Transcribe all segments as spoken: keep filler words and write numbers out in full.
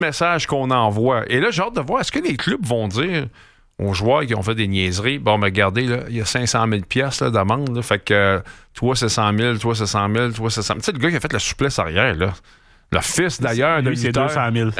message qu'on envoie. Et là, j'ai hâte de voir, est-ce que les clubs vont dire aux joueurs qui ont fait des niaiseries, bon, mais regardez, là, il y a cinq cent mille piastres là, d'amende, là, fait que euh, toi, c'est cent mille, toi, c'est cent mille, toi, c'est cent mille. Tu sais, le gars qui a fait le souplesse arrière, là, le fils, d'ailleurs, de lui, c'est deux cent mille.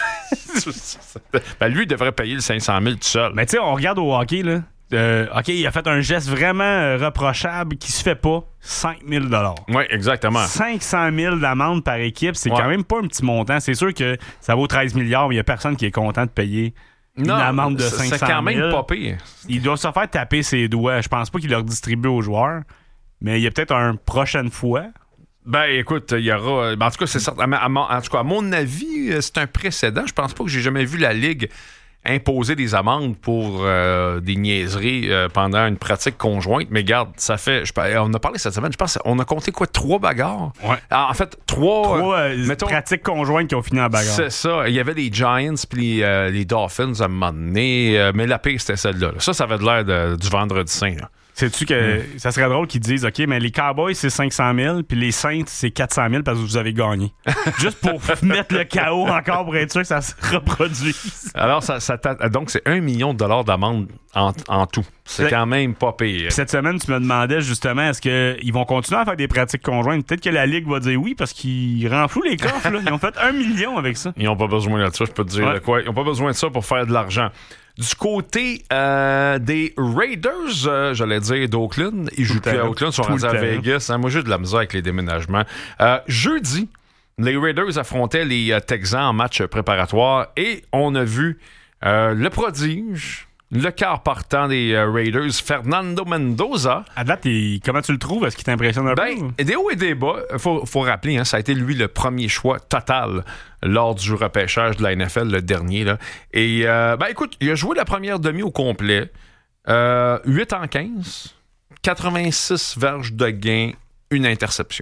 Ben, lui, il devrait payer le cinq cent mille tout seul. Mais tu sais, on regarde au hockey, là. Euh, OK, il a fait un geste vraiment euh, reprochable qui se fait pas. cinq mille dollars. Oui, exactement. cinq cent mille d'amende par équipe, c'est ouais. quand même pas un petit montant. C'est sûr que ça vaut treize milliards, mais il y a personne qui est content de payer non, une amende de cinq cent mille. C'est quand même pas pire. Il doit se faire taper ses doigts. Je pense pas qu'il leur distribue aux joueurs, mais il y a peut-être une prochaine fois. Ben, écoute, il y aura... En tout cas, c'est certain. En tout cas, à mon avis, c'est un précédent. Je pense pas que j'ai jamais vu la Ligue imposer des amendes pour euh, des niaiseries euh, pendant une pratique conjointe. Mais regarde, ça fait... Je, on a parlé cette semaine, je pense on a compté quoi? Trois bagarres? Ouais. En fait, trois... Trois euh, mettons, pratiques conjointes qui ont fini en bagarre. C'est ça. Il y avait les Giants puis les, euh, les Dolphins à un moment donné. Euh, mais la pire, c'était celle-là. Ça, ça avait de l'air de, du vendredi saint. Là. Sais-tu que mm. ça serait drôle qu'ils disent, OK, mais les Cowboys, c'est cinq cent mille, puis les Saints, c'est quatre cent mille parce que vous avez gagné. Juste pour mettre le chaos encore pour être sûr que ça se reproduise. Alors, ça, ça donc, c'est un million de dollars d'amende en, en tout. C'est, c'est quand même pas pire. Puis cette semaine, tu me demandais justement, est-ce qu'ils vont continuer à faire des pratiques conjointes? Peut-être que la Ligue va dire oui parce qu'ils renflouent les coffres. Là. Ils ont fait un million avec ça. Ils n'ont pas besoin de ça, je peux te dire ouais. de quoi. Ils n'ont pas besoin de ça pour faire de l'argent. Du côté euh, des Raiders, euh, j'allais dire d'Oakland, ils jouent plus à Oakland, ils sont rendus à Vegas. Hein, moi, j'ai de la misère avec les déménagements. Euh, jeudi, les Raiders affrontaient les euh, Texans en match préparatoire et on a vu euh, le prodige, le quart partant des euh, Raiders, Fernando Mendoza. À date, il, comment tu le trouves? Est-ce qu'il t'impressionne un ben, peu? Des hauts et des bas. Il faut, faut rappeler, hein, ça a été lui le premier choix total lors du repêchage de la N F L, le dernier. Là. Et, euh, ben écoute, il a joué la première demi au complet. Euh, huit en quinze, quatre-vingt-six verges de gain, une interception.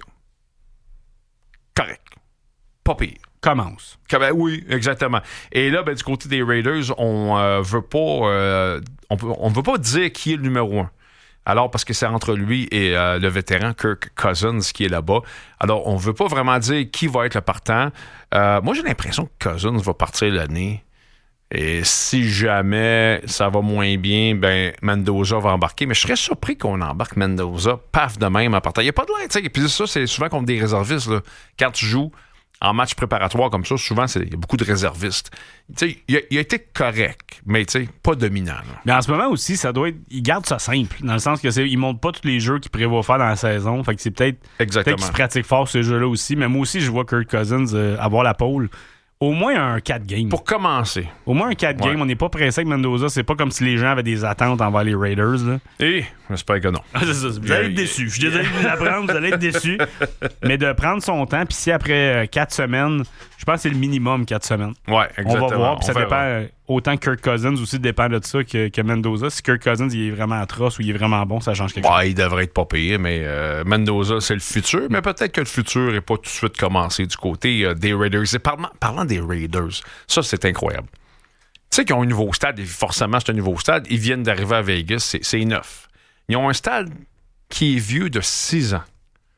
Correct. Pas pire. Commence. Ben oui, exactement. Et là, ben, du côté des Raiders, on euh, veut pas euh, on, peut, on veut pas dire qui est le numéro un. Alors, parce que c'est entre lui et euh, le vétéran Kirk Cousins qui est là-bas. Alors, on veut pas vraiment dire qui va être le partant. Euh, moi, j'ai l'impression que Cousins va partir l'année. Et si jamais ça va moins bien, ben Mendoza va embarquer. Mais je serais surpris qu'on embarque Mendoza, paf, de même en partant. Il n'y a pas de l'air, tu sais. Puis ça, c'est souvent contre des réservistes. Là. Quand tu joues en match préparatoire comme ça, souvent, il y a beaucoup de réservistes. Tu sais, il, il a été correct, mais tu sais, pas dominant. Là. Mais en ce moment aussi, ça doit être. Il garde ça simple, dans le sens que c'est, il montre pas tous les jeux qu'il prévoit faire dans la saison. Fait que c'est peut-être, Exactement. peut-être qu'il se pratique fort ces jeux-là aussi. Mais moi aussi, je vois Kirk Cousins euh, avoir la pole. Au moins un quatre games. Pour commencer. Au moins un quatre ouais. games. On n'est pas pressé avec Mendoza. C'est pas comme si les gens avaient des attentes envers les Raiders. Là. Et j'espère que non. c'est ça, vous allez être déçus. Je suis désolé de vous l'apprendre. Vous allez être déçus. Mais de prendre son temps, puis si après quatre semaines, je pense que c'est le minimum quatre semaines. Ouais, exactement. On va voir. Puis ça verra. dépend. Autant que Kirk Cousins aussi dépend de ça que, que Mendoza. Si Kirk Cousins il est vraiment atroce ou il est vraiment bon, ça change quelque ouais, chose. Il devrait être pas payé, mais euh, Mendoza, c'est le futur. Mais peut-être que le futur n'est pas tout de suite commencé du côté euh, des Raiders. Et parlant, parlant des Raiders, ça, c'est incroyable. Tu sais qu'ils ont un nouveau stade, et forcément, c'est un nouveau stade. Ils viennent d'arriver à Vegas, c'est, c'est neuf. Ils ont un stade qui est vieux de six ans.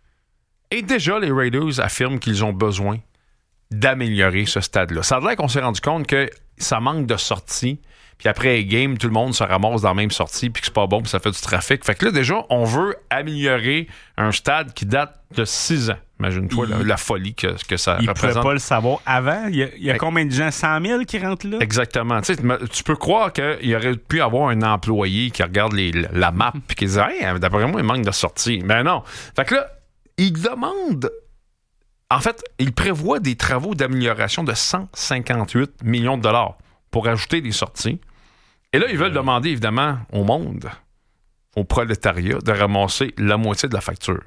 Et déjà, les Raiders affirment qu'ils ont besoin d'améliorer ce stade-là. Ça a l'air qu'on s'est rendu compte que ça manque de sorties, puis après les games, tout le monde se ramasse dans la même sortie, puis que c'est pas bon, puis ça fait du trafic. Fait que là, déjà, on veut améliorer un stade qui date de six ans. Imagine-toi il, la, la folie que, que ça il représente. Il ne pas le savoir avant. Il y a, il y a combien de gens? cent mille qui rentrent là? Exactement. Tu sais, tu peux croire qu'il aurait pu avoir un employé qui regarde les, la map, puis qui dit hey, d'après moi, il manque de sortie. Mais non. Fait que là, il demande... En fait, il prévoit des travaux d'amélioration de cent cinquante-huit millions de dollars pour ajouter des sorties. Et là, ils veulent demander, évidemment, au monde, au prolétariat, de ramasser la moitié de la facture.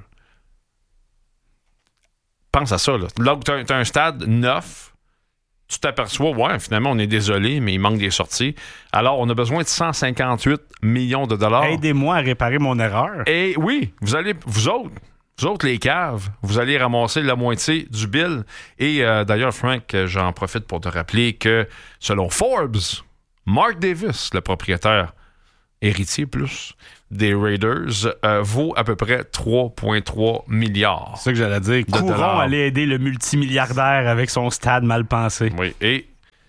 Pense à ça, là. Là où tu as un stade neuf, tu t'aperçois, ouais, finalement, on est désolé, mais il manque des sorties. Alors, on a besoin de cent cinquante-huit millions de dollars. Aidez-moi à réparer mon erreur. Et oui, vous allez, vous autres, Vous autres, les caves, vous allez ramasser la moitié du bill. Et euh, d'ailleurs, Frank, j'en profite pour te rappeler que selon Forbes, Mark Davis, le propriétaire héritier plus des Raiders, euh, vaut à peu près trois virgule trois milliards. C'est ça que j'allais dire. Courons aller aider le multimilliardaire avec son stade mal pensé. Oui, et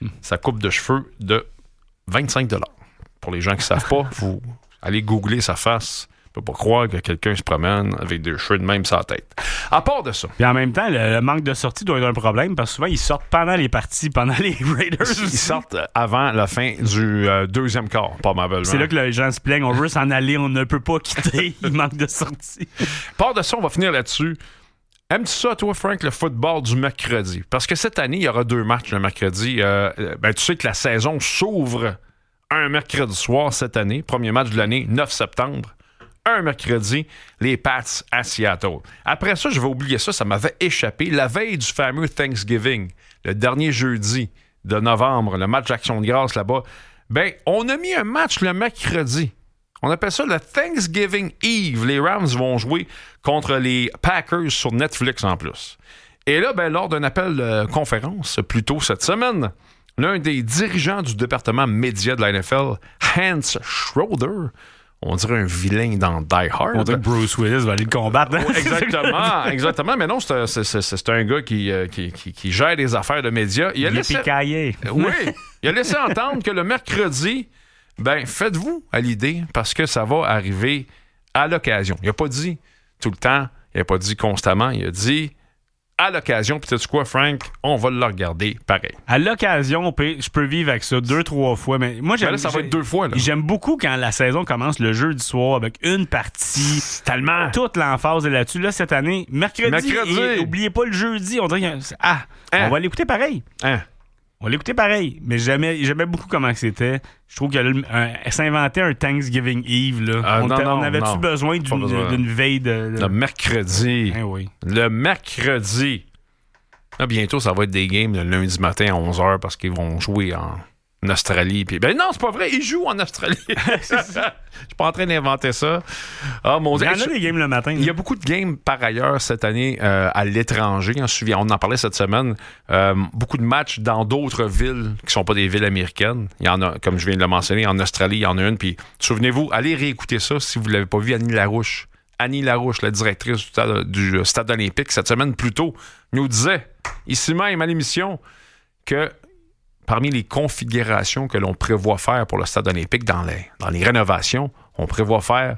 sa coupe de cheveux de vingt-cinq dollars. Pour les gens qui ne savent pas, vous allez googler sa face. On ne peut pas croire que quelqu'un se promène avec des cheveux de même sur la tête. À part de ça. Puis en même temps, le, le manque de sortie doit être un problème parce que souvent, ils sortent pendant les parties, pendant les Raiders aussi. Ils sortent avant la fin du euh, deuxième quart, probablement. C'est là que les gens se plaignent. On veut s'en aller, on ne peut pas quitter. Il manque de sortie. À part de ça, on va finir là-dessus. Aimes-tu ça, toi, Frank, le football du mercredi? Parce que cette année, il y aura deux matchs le mercredi. Euh, ben, tu sais que la saison s'ouvre un mercredi soir cette année. Premier match de l'année, neuf septembre. Un mercredi, les Pats à Seattle. Après ça, je vais oublier ça, ça m'avait échappé. La veille du fameux Thanksgiving, le dernier jeudi de novembre, le match d'Action de grâce là-bas, ben, on a mis un match le mercredi. On appelle ça le Thanksgiving Eve. Les Rams vont jouer contre les Packers sur Netflix en plus. Et là, ben, lors d'un appel de conférence, plus tôt cette semaine, l'un des dirigeants du département média de la N F L, Hans Schroeder, on dirait un vilain dans Die Hard. On dirait que Bruce Willis va aller le combattre. Hein? Exactement, exactement. Mais non, c'est, c'est, c'est, c'est un gars qui, qui, qui, qui gère des affaires de médias. Il a il laissé... est picaillé. Oui, il a laissé entendre que le mercredi, ben faites-vous à l'idée parce que ça va arriver à l'occasion. Il n'a pas dit tout le temps, il n'a pas dit constamment, il a dit à l'occasion. Puis sais-tu quoi, Frank? On va le regarder pareil. À l'occasion, je peux vivre avec ça deux, trois fois. Mais moi, j'aime, ben là, ça va être deux fois. Là. J'aime beaucoup quand la saison commence le jeudi soir avec une partie. Tellement. Toute l'emphase est là-dessus. Là, cette année, mercredi. Mercredi. Et n'oubliez pas le jeudi. On dirait que, ah, hein? On va l'écouter pareil. Hein? On va l'écouter pareil. Mais j'aimais, j'aimais beaucoup comment c'était. Je trouve qu'elle s'inventait un Thanksgiving Eve. Là. Euh, on, non, non, on avait-tu non. besoin d'une, besoin. d'une veille de, de... Le mercredi. Hein, oui. Le mercredi. Là, bientôt, ça va être des games le lundi matin à onze heures parce qu'ils vont jouer en Australie. Puis, ben non, c'est pas vrai, ils jouent en Australie. Je suis pas en train d'inventer ça. Ah, mon Dieu. Il y en a des games le matin. Il y a beaucoup de games par ailleurs cette année euh, à l'étranger. On en parlait cette semaine. Euh, beaucoup de matchs dans d'autres villes qui sont pas des villes américaines. Il y en a, comme je viens de le mentionner, en Australie, il y en a une. Puis souvenez-vous, allez réécouter ça si vous l'avez pas vu, Annie Larouche. Annie Larouche, la directrice du stade, du stade olympique, cette semaine plus tôt, nous disait, ici même à l'émission, que parmi les configurations que l'on prévoit faire pour le stade olympique dans les, dans les rénovations, on prévoit faire,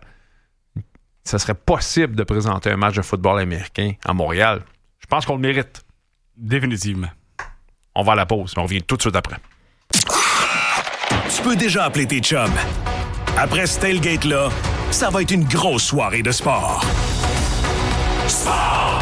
ça serait possible de présenter un match de football américain à Montréal. Je pense qu'on le mérite. Définitivement. On va à la pause, on revient tout de suite après. Tu peux déjà appeler tes chums. Après ce tailgate-là, ça va être une grosse soirée de sport. Sport!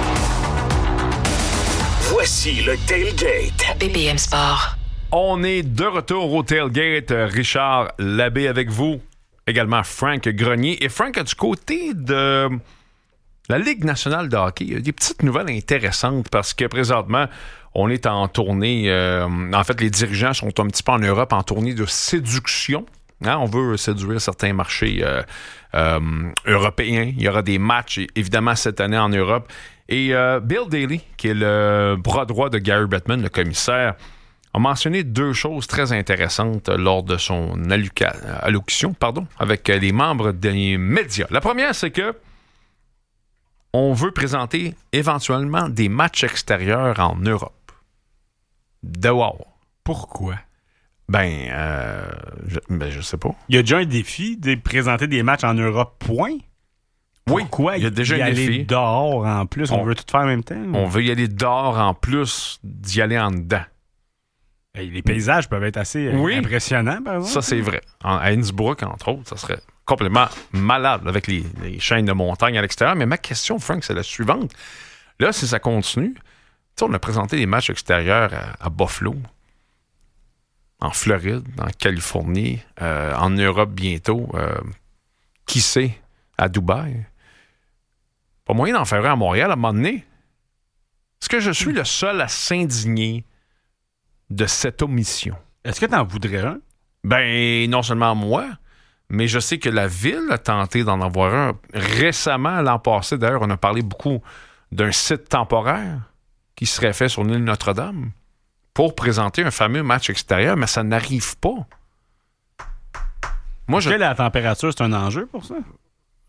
Voici le tailgate. B B M Sport. On est de retour au tailgate. Richard Labbé avec vous. Également Frank Grenier. Et Frank, du côté de la Ligue nationale de hockey, il y a des petites nouvelles intéressantes parce que présentement, on est en tournée. Euh, en fait, les dirigeants sont un petit peu en Europe en tournée de séduction. Hein, on veut séduire certains marchés euh, euh, européens. Il y aura des matchs, évidemment, cette année en Europe. Et euh, Bill Daly, qui est le bras droit de Gary Bettman, le commissaire, a mentionné deux choses très intéressantes lors de son alloca- allocution pardon, avec les membres des médias. La première, c'est que on veut présenter éventuellement des matchs extérieurs en Europe. Dehors. Pourquoi? Ben, euh, je, ben, je sais pas. Il y a déjà un défi de présenter des matchs en Europe, point. Oui, Pourquoi il y a déjà y un aller défi. dehors en plus? On, On- veut tout faire en même temps? On veut y aller dehors en plus d'y aller en dedans. Hey, les paysages peuvent être assez euh, Oui. impressionnants, par exemple. Ça, c'est vrai. En, à Innsbruck, entre autres, ça serait complètement malade avec les, les chaînes de montagne à l'extérieur. Mais ma question, Frank, c'est la suivante. Là, si ça continue, tu sais, on a présenté des matchs extérieurs à, à Buffalo, en Floride, en Californie, euh, en Europe bientôt, euh, qui sait, à Dubaï. Pas moyen d'en faire un à Montréal à un moment donné. Est-ce que je suis le seul à s'indigner de cette omission? Est-ce que tu en voudrais un? Ben, non seulement moi, mais je sais que la ville a tenté d'en avoir un. Récemment, l'an passé, d'ailleurs, on a parlé beaucoup d'un site temporaire qui serait fait sur l'île Notre-Dame pour présenter un fameux match extérieur, mais ça n'arrive pas. Moi, je... Est-ce que la température, c'est un enjeu pour ça?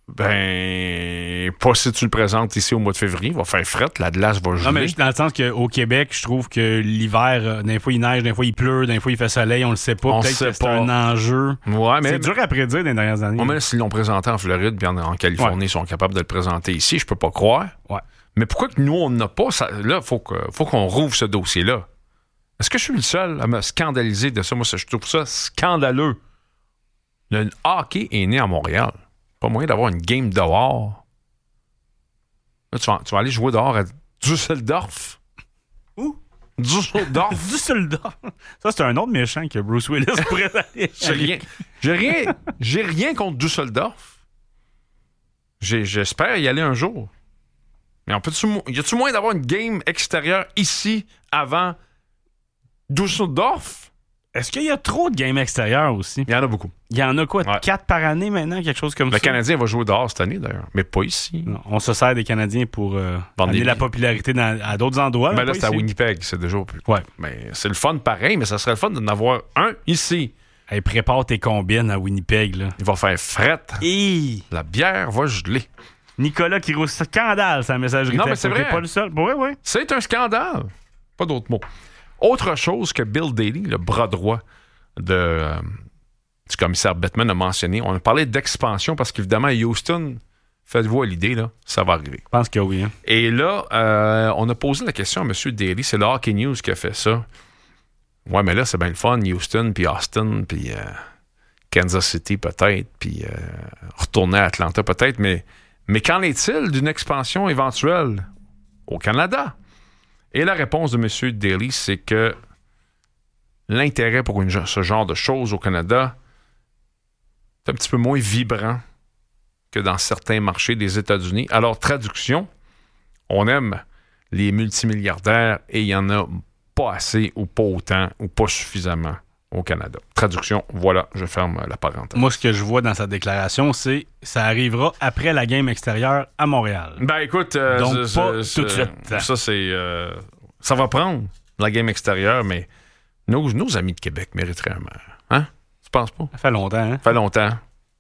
Ben, pas si tu le présentes ici au mois de février. Il va faire fret, la glace va geler. Non, mais dans le sens qu'au Québec, je trouve que l'hiver, euh, des fois il neige, des fois il pleut, des fois il fait soleil, on le sait pas. On Peut-être sait que c'est pas. un enjeu. Ouais, mais, c'est dur à prédire dans les dernières années. Ouais, mais s'ils l'ont présenté en Floride puis en, en Californie, Ouais. ils sont capables de le présenter ici, je peux pas croire. Ouais. Mais pourquoi que nous, on n'a pas ça? Là, il faut, que, faut qu'on rouvre ce dossier-là. Est-ce que je suis le seul à me scandaliser de ça? Moi, ça, je trouve ça scandaleux. Le hockey est né à Montréal. Pas moyen d'avoir une game dehors. Là, tu vas, tu vas aller jouer dehors à Düsseldorf. Où? Düsseldorf. Düsseldorf. Ça, c'est un autre méchant que Bruce Willis pourrait aller. J'ai rien, j'ai rien, j'ai rien contre Düsseldorf. J'ai, j'espère y aller un jour. Mais on peut-tu, y a-tu moyen d'avoir une game extérieure ici avant Düsseldorf? Est-ce qu'il y a trop de games extérieurs aussi? Il y en a beaucoup. Il y en a quoi? Ouais. Quatre par année maintenant? Quelque chose comme Le ça? Canadien va jouer dehors cette année, d'ailleurs. Mais pas ici. Non, on se sert des Canadiens pour euh, Vendre amener des la billets. popularité dans- à d'autres endroits. Mais mais là, pas c'est à ici. Winnipeg. C'est déjà plus. Ouais. Mais c'est le fun pareil, mais ça serait le fun d'en avoir un ici. Hey, prépare tes combines à Winnipeg. Là. Il va faire fret. Et La bière va geler. Nicolas qui roule scandale sa messagerie Non, mais texte. c'est T'es vrai. pas le seul. Oui, oui. C'est un scandale. Pas d'autres mots. Autre chose que Bill Daly, le bras droit de, euh, du commissaire Bettman, a mentionné. On a parlé d'expansion parce qu'évidemment, Houston, faites-vous à l'idée, là, ça va arriver. Je pense que oui. Hein. Et là, euh, on a posé la question à M. Daly. C'est le Hockey News qui a fait ça. Ouais, mais là, c'est bien le fun. Houston, puis Austin, puis euh, Kansas City peut-être, puis euh, retourner à Atlanta peut-être. Mais, mais qu'en est-il d'une expansion éventuelle au Canada? Et la réponse de M. Daly, c'est que l'intérêt pour une, ce genre de choses au Canada est un petit peu moins vibrant que dans certains marchés des États-Unis. Alors, traduction, on aime les multimilliardaires et il y en a pas assez ou pas autant ou pas suffisamment au Canada. Traduction, voilà, je ferme la parenthèse. Moi, ce que je vois dans sa déclaration, c'est que ça arrivera après la game extérieure à Montréal. Ben écoute, euh, Donc, c'est- pas c'est- tout de suite. Ça, c'est... euh, ça va prendre la game extérieure, mais nos, nos amis de Québec mériteraient un maire. Hein? Tu penses pas? Ça fait longtemps, hein? Ça fait longtemps.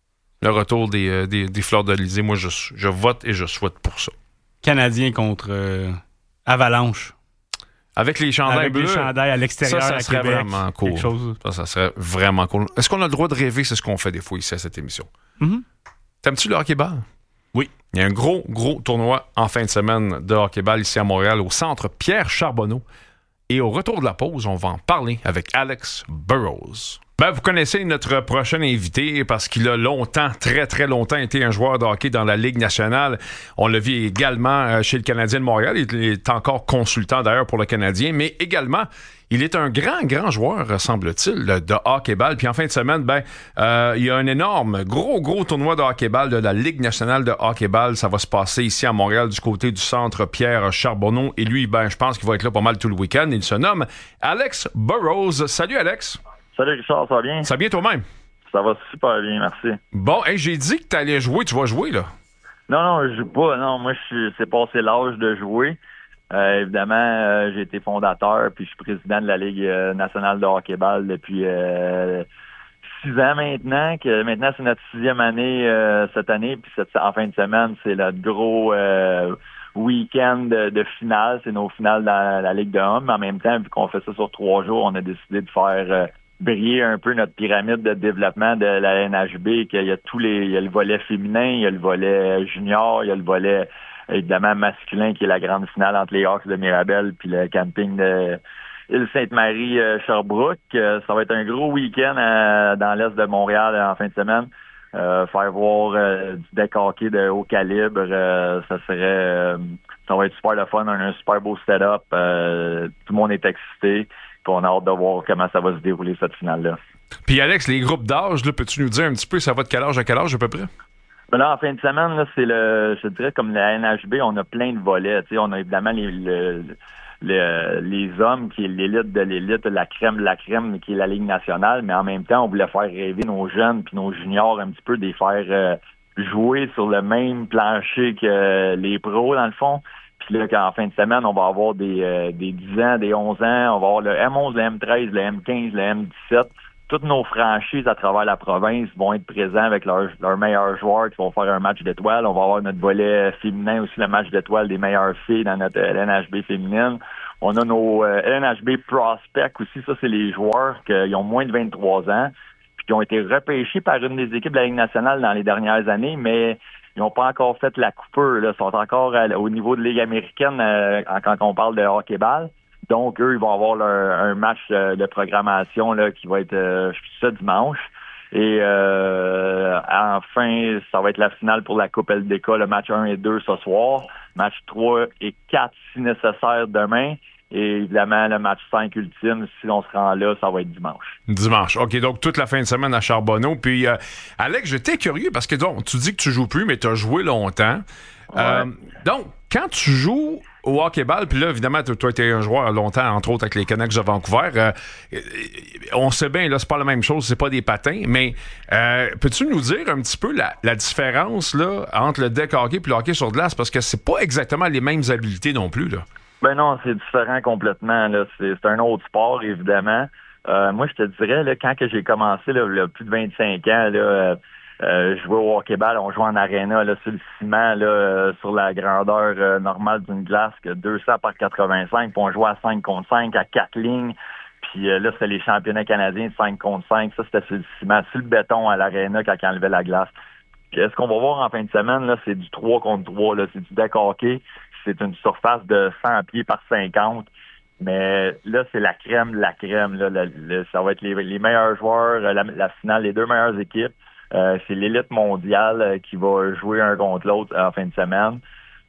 Le retour des, euh, des, des fleurs de l'Élysée, moi, je, je vote et je souhaite pour ça. Canadien contre euh, Avalanche. Avec les chandails Avec bleus, des chandails à l'extérieur ça, ça à serait Québec. vraiment cool. Quelque chose. Ça, ça serait vraiment cool. Est-ce qu'on a le droit de rêver? C'est ce qu'on fait des fois ici à cette émission. Mhm. T'aimes-tu le hockey-ball? Oui. Il y a un gros, gros tournoi en fin de semaine de hockey-ball ici à Montréal, au centre Pierre Charbonneau. Et au retour de la pause, on va en parler avec Alex Burrows. Ben, vous connaissez notre prochain invité parce qu'il a longtemps, très, très longtemps été un joueur de hockey dans la Ligue nationale. On l'a vu également chez le Canadien de Montréal. Il est encore consultant d'ailleurs pour le Canadien, mais également, il est un grand, grand joueur, semble-t-il, de hockey-ball. Puis en fin de semaine, ben, euh, il y a un énorme, gros, gros tournoi de hockey-ball de la Ligue nationale de hockey-ball. Ça va se passer ici à Montréal du côté du centre Pierre Charbonneau. Et lui, ben, je pense qu'il va être là pas mal tout le week-end. Il se nomme Alex Burrows. Salut, Alex. Salut Richard, ça va bien? Ça va bien toi-même? Ça va super bien, merci. Bon, hey, j'ai dit que tu allais jouer, tu vas jouer, là. Non, non, je joue pas. Non, moi, je suis, c'est passé l'âge de jouer. Euh, évidemment, euh, j'ai été fondateur, puis je suis président de la Ligue euh, nationale de hockey-ball depuis euh, six ans maintenant. Que maintenant, c'est notre sixième année euh, cette année, puis cette, en fin de semaine, c'est notre gros euh, week-end de, de finale. C'est nos finales dans la, la Ligue de hommes. Mais en même temps, vu qu'on fait ça sur trois jours, on a décidé de faire euh, briller un peu notre pyramide de développement de la N H B, qu'il y a tous les, il y a le volet féminin, il y a le volet junior, il y a le volet évidemment masculin qui est la grande finale entre les Hawks de Mirabel puis le camping de Île-Sainte-Marie euh, Sherbrooke. Euh, ça va être un gros week-end euh, dans l'est de Montréal en fin de semaine. Euh, faire voir euh, du deck hockey de haut calibre, euh, ça serait euh, ça va être super le fun, on a un super beau setup, euh, tout le monde est excité. On a hâte de voir comment ça va se dérouler, cette finale-là. Puis Alex, les groupes d'âge, là, peux-tu nous dire un petit peu, ça va de quel âge à quel âge à peu près? Ben là, en fin de semaine, là, c'est le, je dirais comme la N H B, on a plein de volets. Tu sais, on a évidemment les, le, le, les hommes, qui est l'élite de l'élite, la crème de la crème, qui est la Ligue nationale, mais en même temps, on voulait faire rêver nos jeunes puis nos juniors un petit peu, de les faire euh, jouer sur le même plancher que les pros, dans le fond. Puis là, qu'en fin de semaine, on va avoir des, euh, des dix ans, des onze ans, on va avoir le M onze, le M treize, le M quinze, le M dix-sept. toutes nos franchises à travers la province vont être présents avec leurs, leurs meilleurs joueurs qui vont faire un match d'étoiles. On va avoir notre volet féminin aussi, le match d'étoiles des meilleures filles dans notre L N H B féminine. On a nos euh, L N H B prospects aussi. Ça, c'est les joueurs qui ont moins de vingt-trois ans puis qui ont été repêchés par une des équipes de la Ligue nationale dans les dernières années, mais ils n'ont pas encore fait la coupure. Là. Ils sont encore à, au niveau de Ligue américaine euh, quand on parle de hockey-ball. Donc, eux, ils vont avoir leur, un match euh, de programmation là, qui va être euh, ce dimanche. Et euh, enfin, ça va être la finale pour la Coupe L D K, le match un et deux ce soir. Match trois et quatre si nécessaire demain. Et évidemment, le match cinq ultime, si on se rend là, ça va être dimanche. Dimanche. OK, donc toute la fin de semaine à Charbonneau. Puis, euh, Alex, j'étais curieux parce que donc, tu dis que tu joues plus, mais tu as joué longtemps. Ouais. Euh, donc, quand tu joues au hockey-ball, puis là, évidemment, tu as été un joueur longtemps, entre autres, avec les Canucks de Vancouver. Euh, on sait bien, là, c'est pas la même chose, c'est pas des patins, mais euh, peux-tu nous dire un petit peu la, la différence là, entre le deck hockey et le hockey sur glace? Parce que c'est pas exactement les mêmes habiletés non plus, là. Ben non, c'est différent complètement. Là. C'est, c'est un autre sport, évidemment. Euh, moi, je te dirais, là, quand que j'ai commencé, là, là, plus de vingt-cinq ans, là, euh, euh, je jouais au hockey-ball, on jouait en aréna, là, sur le ciment, là, euh, sur la grandeur euh, normale d'une glace, que deux cents par quatre-vingt-cinq, puis on jouait à cinq contre cinq, à quatre lignes. Puis euh, là, c'était les championnats canadiens de cinq contre cinq. Ça, c'était sur le ciment, sur le béton à l'aréna quand on enlevait la glace. Puis, ce qu'on va voir en fin de semaine, là, c'est du trois contre trois, là, c'est du deck hockey. C'est une surface de cent pieds par cinquante. Mais là, c'est la crème de la crème. Là. Le, le, ça va être les, les meilleurs joueurs, la, la finale, les deux meilleures équipes. Euh, c'est l'élite mondiale euh, qui va jouer un contre l'autre en fin de semaine.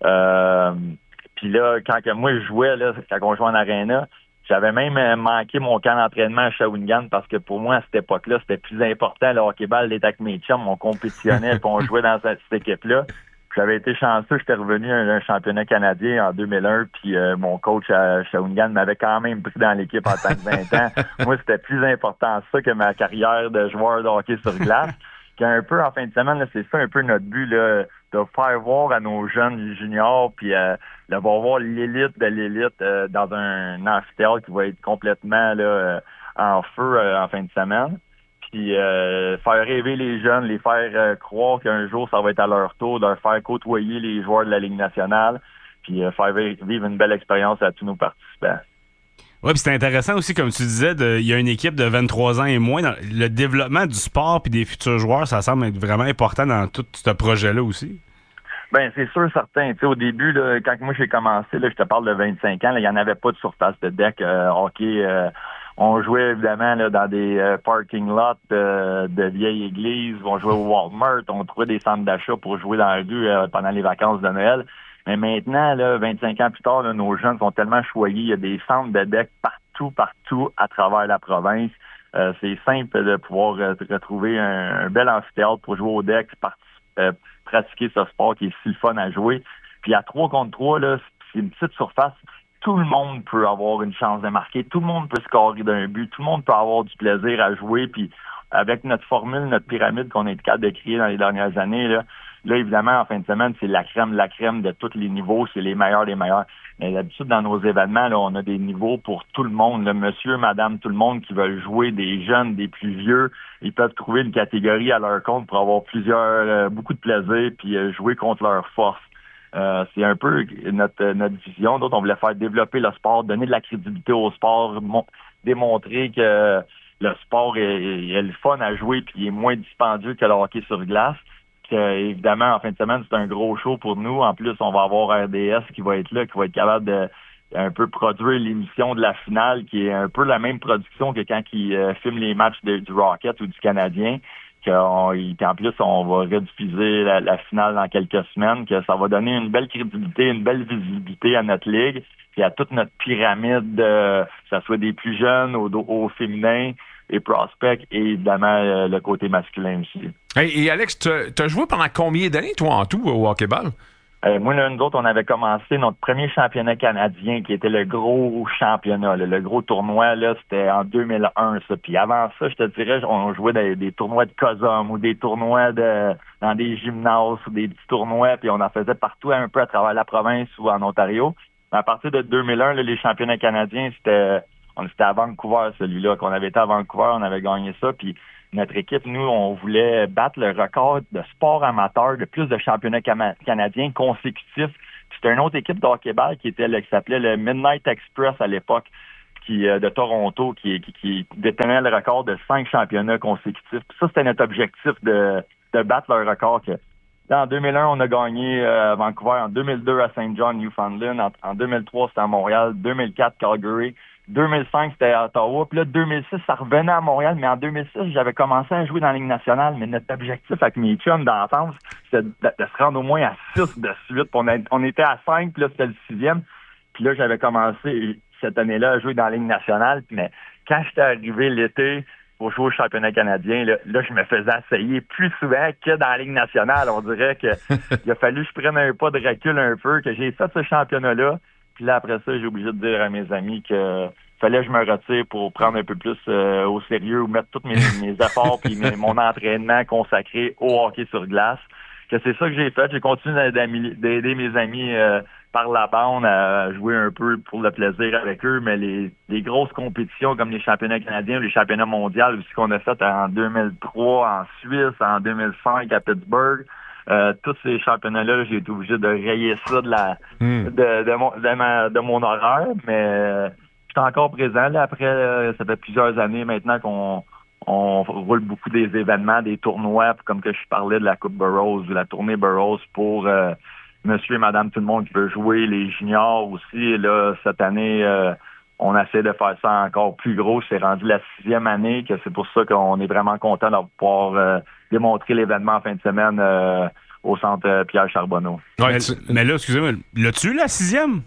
Euh, Puis là, quand que moi je jouais, là, quand on jouait en aréna, j'avais même manqué mon camp d'entraînement à Shawinigan parce que pour moi, à cette époque-là, c'était plus important le hockey-ball d'être avec mes chums. On compétitionnait et on jouait dans cette, cette équipe-là. J'avais été chanceux, j'étais revenu à un championnat canadien en deux mille un, puis euh, mon coach à Shawinigan m'avait quand même pris dans l'équipe en tant que vingt ans. Moi, c'était plus important ça que ma carrière de joueur de hockey sur glace. Qu'un peu, en fin de semaine, là, c'est ça un peu notre but, là, de faire voir à nos jeunes juniors, puis euh, de voir voir l'élite de l'élite euh, dans un amphithéâtre qui va être complètement là, euh, en feu euh, en fin de semaine. Puis euh, faire rêver les jeunes, les faire euh, croire qu'un jour, ça va être à leur tour, de leur faire côtoyer les joueurs de la Ligue nationale, puis euh, faire vivre une belle expérience à tous nos participants. Oui, puis c'est intéressant aussi, comme tu disais, il y a une équipe de vingt-trois ans et moins. Dans le développement du sport puis des futurs joueurs, ça semble être vraiment important dans tout ce projet-là aussi. Ben c'est sûr, certain. Tu sais, au début, là, quand moi j'ai commencé, là, je te parle de vingt-cinq ans, là, il n'y en avait pas de surface de deck euh, hockey. Euh, on jouait évidemment là, dans des euh, parking lots euh, de vieilles églises. On jouait au Walmart. On trouvait des centres d'achat pour jouer dans la rue euh, pendant les vacances de Noël. Mais maintenant, là, vingt-cinq ans plus tard, là, nos jeunes sont tellement choyés. Il y a des centres de deck partout, partout à travers la province. Euh, c'est simple de pouvoir euh, retrouver un, un bel amphithéâtre pour jouer au deck, partir, euh, pratiquer ce sport qui est si le fun à jouer. Puis à trois contre trois, là, c'est une petite surface. Tout le monde peut avoir une chance de marquer. Tout le monde peut scorer d'un but. Tout le monde peut avoir du plaisir à jouer. Puis avec notre formule, notre pyramide qu'on est capable de créer dans les dernières années, là, là, évidemment, en fin de semaine, c'est la crème, la crème de tous les niveaux. C'est les meilleurs des meilleurs. Mais d'habitude, dans nos événements, là, on a des niveaux pour tout le monde. Le monsieur, madame, tout le monde qui veulent jouer, des jeunes, des plus vieux. Ils peuvent trouver une catégorie à leur compte pour avoir plusieurs, euh, beaucoup de plaisir puis euh, jouer contre leur force. Euh, c'est un peu notre, notre vision. D'autres, on voulait faire développer le sport, donner de la crédibilité au sport, mon- démontrer que le sport est, est, est le fun à jouer puis il est moins dispendieux que le hockey sur glace. Que, évidemment, en fin de semaine, c'est un gros show pour nous. En plus, on va avoir R D S qui va être là, qui va être capable de un peu produire l'émission de la finale, qui est un peu la même production que quand ils euh, filment les matchs de, du Rocket ou du Canadien. Qu'en plus, on va rediffuser la, la finale dans quelques semaines, que ça va donner une belle crédibilité, une belle visibilité à notre ligue, puis à toute notre pyramide, euh, que ce soit des plus jeunes au, au féminin, les prospects et évidemment euh, le côté masculin aussi. Hey, et Alex, tu as joué pendant combien d'années, toi, en tout, au hockey-ball? Euh, moi, là, nous autres, on avait commencé notre premier championnat canadien, qui était le gros championnat. Là, le gros tournoi, là, c'était en deux mille un, ça. Puis avant ça, je te dirais, on jouait des, des tournois de COSOM ou des tournois de dans des gymnases ou des petits tournois, puis on en faisait partout un peu à travers la province ou en Ontario. Mais à partir de deux mille un, là, les championnats canadiens, c'était on était à Vancouver, celui-là, qu'on avait été à Vancouver, on avait gagné ça, puis notre équipe, nous, on voulait battre le record de sport amateur de plus de championnats cam- canadiens consécutifs. Puis c'était une autre équipe de hockey-ball qui était là, qui s'appelait le Midnight Express à l'époque, qui euh, de Toronto, qui, qui, qui détenait le record de cinq championnats consécutifs. Puis ça, c'était notre objectif de, de battre leur record. Que, en deux mille un, on a gagné euh, à Vancouver, en deux mille deux à Saint John, Newfoundland, en, en deux mille trois, c'était à Montréal, deux mille quatre, Calgary, deux mille cinq, c'était à Ottawa. Puis là, deux mille six, ça revenait à Montréal. Mais en deux mille six, j'avais commencé à jouer dans la Ligue nationale. Mais notre objectif avec mes chums d'enfance, c'était de, de se rendre au moins à six de suite. Puis on, a, on était à cinq, puis là, c'était le sixième. Puis là, j'avais commencé cette année-là à jouer dans la Ligue nationale. Mais quand j'étais arrivé l'été pour jouer au championnat canadien, là, là je me faisais essayer plus souvent que dans la Ligue nationale. On dirait que il a fallu que je prenne un pas de recul un peu, que j'ai fait ce championnat-là. Puis là, après ça, j'ai obligé de dire à mes amis que fallait que je me retire pour prendre un peu plus euh, au sérieux ou mettre tous mes, mes efforts puis mes, mon entraînement consacré au hockey sur glace. Que c'est ça que j'ai fait. J'ai continué d'aider mes amis euh, par la bande à jouer un peu pour le plaisir avec eux, mais les, les grosses compétitions comme les championnats canadiens ou les championnats mondiaux aussi qu'on a fait en deux mille trois en Suisse, en deux mille cinq à Pittsburgh, Euh, tous ces championnats-là, j'ai été obligé de rayer ça de la mm. de, de, mon, de, ma, de mon horaire, mais euh, je suis encore présent. Là, après, euh, ça fait plusieurs années maintenant qu'on on roule beaucoup des événements, des tournois, comme que je parlais de la Coupe Burroughs ou la tournée Burroughs pour euh, monsieur et madame tout le monde qui veut jouer, les juniors aussi. Et là, cette année, euh, on essaie de faire ça encore plus gros. C'est rendu la sixième année, que c'est pour ça qu'on est vraiment content de pouvoir euh, démontrer l'événement en fin de semaine euh, au centre euh, Pierre Charbonneau. Ouais, mais, mais là, excusez-moi, l'as-tu la sixième?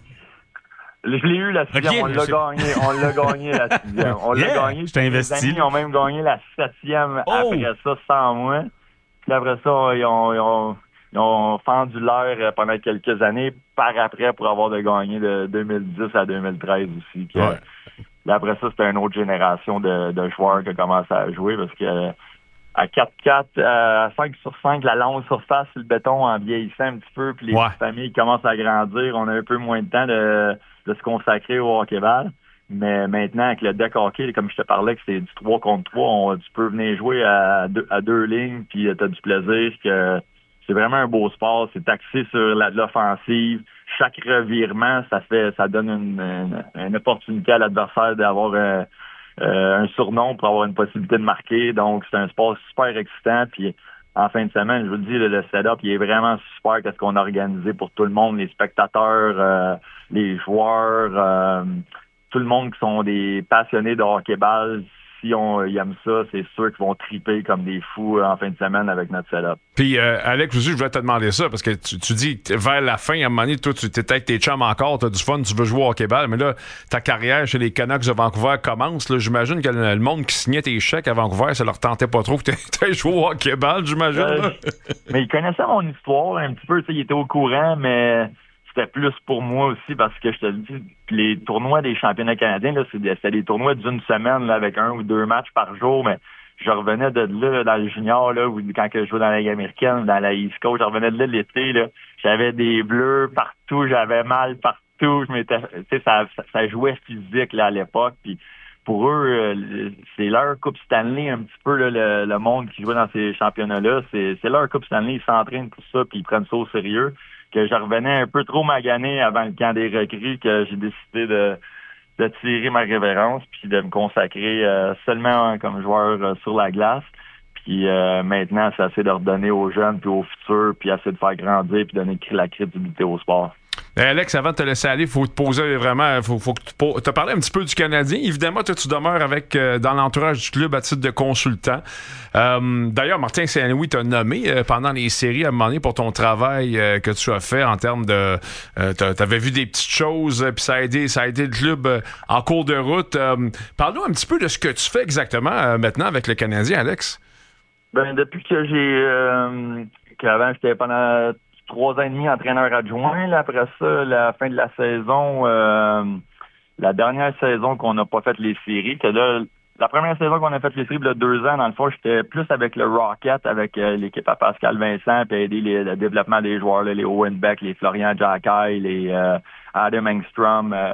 Je l'ai eu la sixième, okay, on l'a gagné, on l'a gagné la sixième. On yeah, l'a gagné. Je t'ai investi. Les amis ont même gagné la septième oh. après ça, sans moi. Puis après ça, ils ont, ils ont, ils ont fendu l'air pendant quelques années par après pour avoir de gagner de deux mille dix à deux mille treize aussi. Puis, ouais. Là, après ça, c'était une autre génération de, de joueurs qui a commencé à jouer parce que à quatre quatre, à cinq sur cinq, la longue surface sur le béton en vieillissant un petit peu, puis les ouais. familles commencent à grandir. On a un peu moins de temps de, de se consacrer au hockey-ball. Mais maintenant, avec le deck hockey, comme je te parlais, que c'est du trois contre trois, on, tu peux venir jouer à deux, à deux lignes, puis tu as du plaisir. Que c'est vraiment un beau sport. C'est axé sur la, l'offensive. Chaque revirement, ça fait, ça donne une, une, une opportunité à l'adversaire d'avoir un, euh, un surnom pour avoir une possibilité de marquer. Donc, c'est un sport super excitant. Puis, en fin de semaine, je vous le dis, le, le setup, il est vraiment super. Qu'est-ce qu'on a organisé pour tout le monde, les spectateurs, euh, les joueurs, euh, tout le monde qui sont des passionnés de hockey-ball. Si on ils aiment ça, c'est sûr qu'ils vont triper comme des fous en fin de semaine avec notre setup. Puis, euh, Alex, aussi, je voulais te demander ça, parce que tu, tu dis vers la fin, à un moment donné, toi, tu étais avec tes chums encore, tu as du fun, tu veux jouer au hockey-ball, mais là, ta carrière chez les Canucks de Vancouver commence. Là, j'imagine que le, le monde qui signait tes chèques à Vancouver, ça leur tentait pas trop que tu aies joué au hockey-ball, j'imagine. Euh, mais ils connaissaient mon histoire un petit peu, ils étaient au courant, mais c'était plus pour moi aussi parce que je te le dis, les tournois des championnats canadiens, là, c'était des, des tournois d'une semaine là, avec un ou deux matchs par jour, mais je revenais de là dans le junior, là, ou quand je jouais dans la Ligue américaine, dans la East Coast, je revenais de là l'été, là, j'avais des bleus partout, j'avais mal partout, je m'étais, tu sais, ça, ça, ça jouait physique là, à l'époque, puis pour eux, euh, c'est leur Coupe Stanley un petit peu, là, le, le monde qui jouait dans ces championnats-là, c'est, c'est leur Coupe Stanley, ils s'entraînent pour ça, puis ils prennent ça au sérieux. Que je revenais un peu trop magané avant le camp des recrues, que j'ai décidé de, de tirer ma révérence puis de me consacrer euh, seulement comme joueur euh, sur la glace. Puis euh, maintenant, c'est assez de redonner aux jeunes puis aux futurs, puis assez de faire grandir puis donner la crédibilité au sport. Mais Alex, avant de te laisser aller, il faut te poser vraiment, faut, faut que tu po- t'as parlé un petit peu du Canadien. Évidemment, toi, tu demeures avec euh, dans l'entourage du club à titre de consultant. Euh, d'ailleurs, Martin Saint-Louis t'a nommé euh, pendant les séries à un moment donné pour ton travail euh, que tu as fait en termes de... Euh, t'avais vu des petites choses, euh, puis ça a aidé, ça a aidé le club euh, en cours de route. Euh, parle-nous un petit peu de ce que tu fais exactement euh, maintenant avec le Canadien, Alex. Ben depuis que j'ai... Euh, qu'avant, j'étais pendant... trois ans et demi entraîneur adjoint. Là, après ça, la fin de la saison, euh, la dernière saison qu'on n'a pas fait les séries, que là, la première saison qu'on a fait les séries, il y a deux ans, dans le fond, j'étais plus avec le Rocket, avec euh, l'équipe à Pascal Vincent, puis aider les, le développement des joueurs, là, les Owen Beck, les Florian Jacky, les euh, Adam Engstrom. Euh,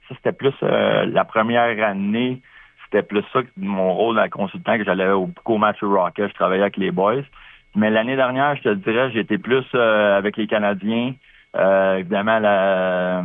ça, c'était plus euh, la première année, c'était plus ça que mon rôle de consultant, que j'allais au, au match au Rocket, je travaillais avec les boys. Mais l'année dernière, je te dirais, j'étais plus euh, avec les Canadiens. Euh, évidemment, la,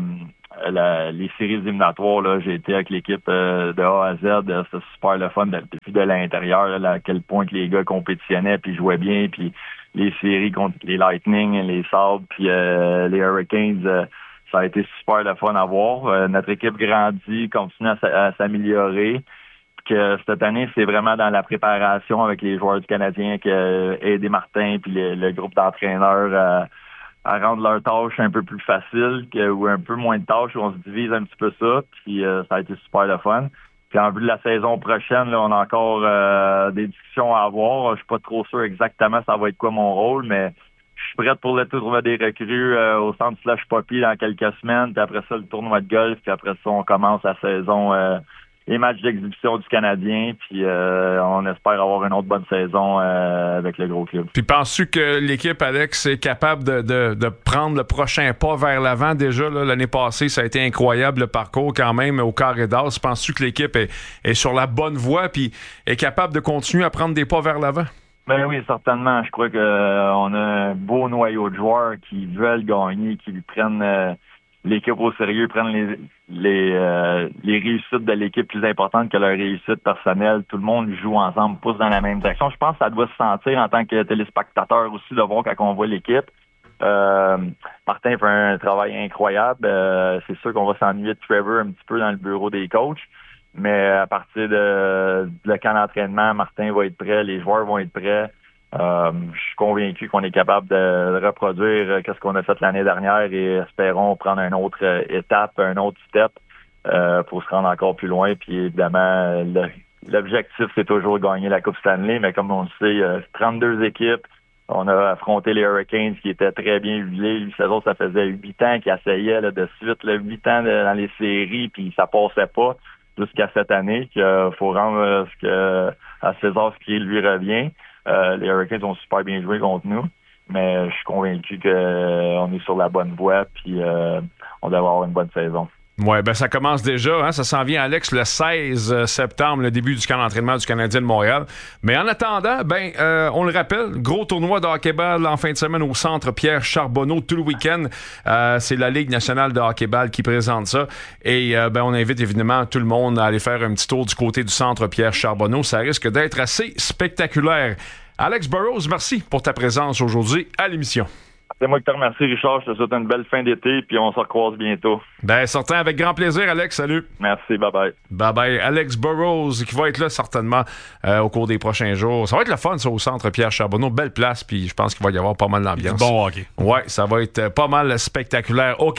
la, les séries éliminatoires, là, j'ai été avec l'équipe euh, de A à Z. C'était super le fun depuis de, de l'intérieur, là, à quel point que les gars compétitionnaient puis jouaient bien. Puis les séries contre les Lightning, les Sabres, puis euh, les Hurricanes, euh, ça a été super le fun à voir. Euh, notre équipe grandit, continue à, à s'améliorer. Que cette année, c'est vraiment dans la préparation avec les joueurs du Canadien que euh, Eddie Martin puis le, le groupe d'entraîneurs euh, à rendre leurs tâches un peu plus faciles que, ou un peu moins de tâches, où on se divise un petit peu ça, puis euh, ça a été super le fun. Puis en vue de la saison prochaine, là, on a encore euh, des discussions à avoir. Je suis pas trop sûr exactement ça va être quoi mon rôle, mais je suis prêt pour le tournoi des recrues euh, au centre Slash Poppy dans quelques semaines, puis après ça, le tournoi de golf, puis après ça, on commence la saison... Euh, les matchs d'exhibition du Canadien, puis euh, on espère avoir une autre bonne saison euh, avec le gros club. Puis penses-tu que l'équipe, Alex, est capable de, de, de prendre le prochain pas vers l'avant? Déjà, là, l'année passée, ça a été incroyable le parcours quand même au carré d'as. Penses-tu que l'équipe est, est sur la bonne voie puis est capable de continuer à prendre des pas vers l'avant? Ben oui, certainement. Je crois que euh, on a un beau noyau de joueurs qui veulent gagner, qui prennent euh, l'équipe au sérieux, prennent les les euh, les réussites de l'équipe plus importantes que leur réussite personnelle. Tout le monde joue ensemble, pousse dans la même direction. Je pense que ça doit se sentir en tant que téléspectateur aussi de voir quand on voit l'équipe. Euh, Martin fait un travail incroyable. Euh, c'est sûr qu'on va s'ennuyer de Trevor un petit peu dans le bureau des coachs. Mais à partir de, de le camp d'entraînement, Martin va être prêt, les joueurs vont être prêts. Euh, je suis convaincu qu'on est capable de reproduire ce qu'on a fait l'année dernière et espérons prendre une autre étape, un autre step euh, pour se rendre encore plus loin. Puis évidemment, le, l'objectif, c'est toujours de gagner la Coupe Stanley, mais comme on le sait, il y a trente-deux équipes. On a affronté les Hurricanes qui étaient très bien huilés. Ces autres, ça faisait huit ans qu'ils essayaient là, de suite, là, huit ans de, dans les séries, puis ça passait pas jusqu'à cette année. Il faut rendre ce que, à César ce qui lui revient. Euh, les Hurricanes ont super bien joué contre nous, mais je suis convaincu qu'on euh, est sur la bonne voie, puis euh, on doit avoir une bonne saison. Oui, ben ça commence déjà. Hein? Ça s'en vient, Alex, le seize septembre, le début du camp d'entraînement du Canadien de Montréal. Mais en attendant, ben, euh, on le rappelle, gros tournoi de hockey-ball en fin de semaine au centre Pierre Charbonneau tout le week-end. Euh, c'est la Ligue nationale de hockey-ball qui présente ça. Et euh, ben, on invite évidemment tout le monde à aller faire un petit tour du côté du centre Pierre Charbonneau. Ça risque d'être assez spectaculaire. Alex Burrows, merci pour ta présence aujourd'hui à l'émission. C'est moi qui te remercie, Richard. Je te souhaite une belle fin d'été, puis on se recroise bientôt. Ben, certain, avec grand plaisir, Alex. Salut. Merci, bye-bye. Bye-bye. Alex Burrows, qui va être là certainement euh, au cours des prochains jours. Ça va être le fun, ça, au centre Pierre Charbonneau. Belle place, puis je pense qu'il va y avoir pas mal d'ambiance. Bon hockey. Ouais, ça va être pas mal spectaculaire. OK.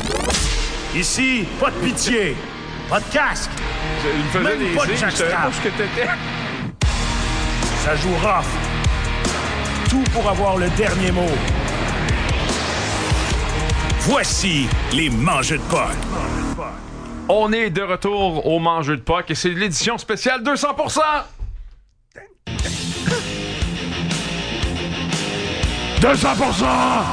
Ici, pas de pitié, pas de casque, Il faisait même des pas de signes, je savais pas ce que t'étais. ça joue rough. Tout pour avoir le dernier mot. Voici les mangeux de puck. On est de retour au Mangeux de puck et c'est l'édition spéciale deux cents pour cent. deux cents pour cent!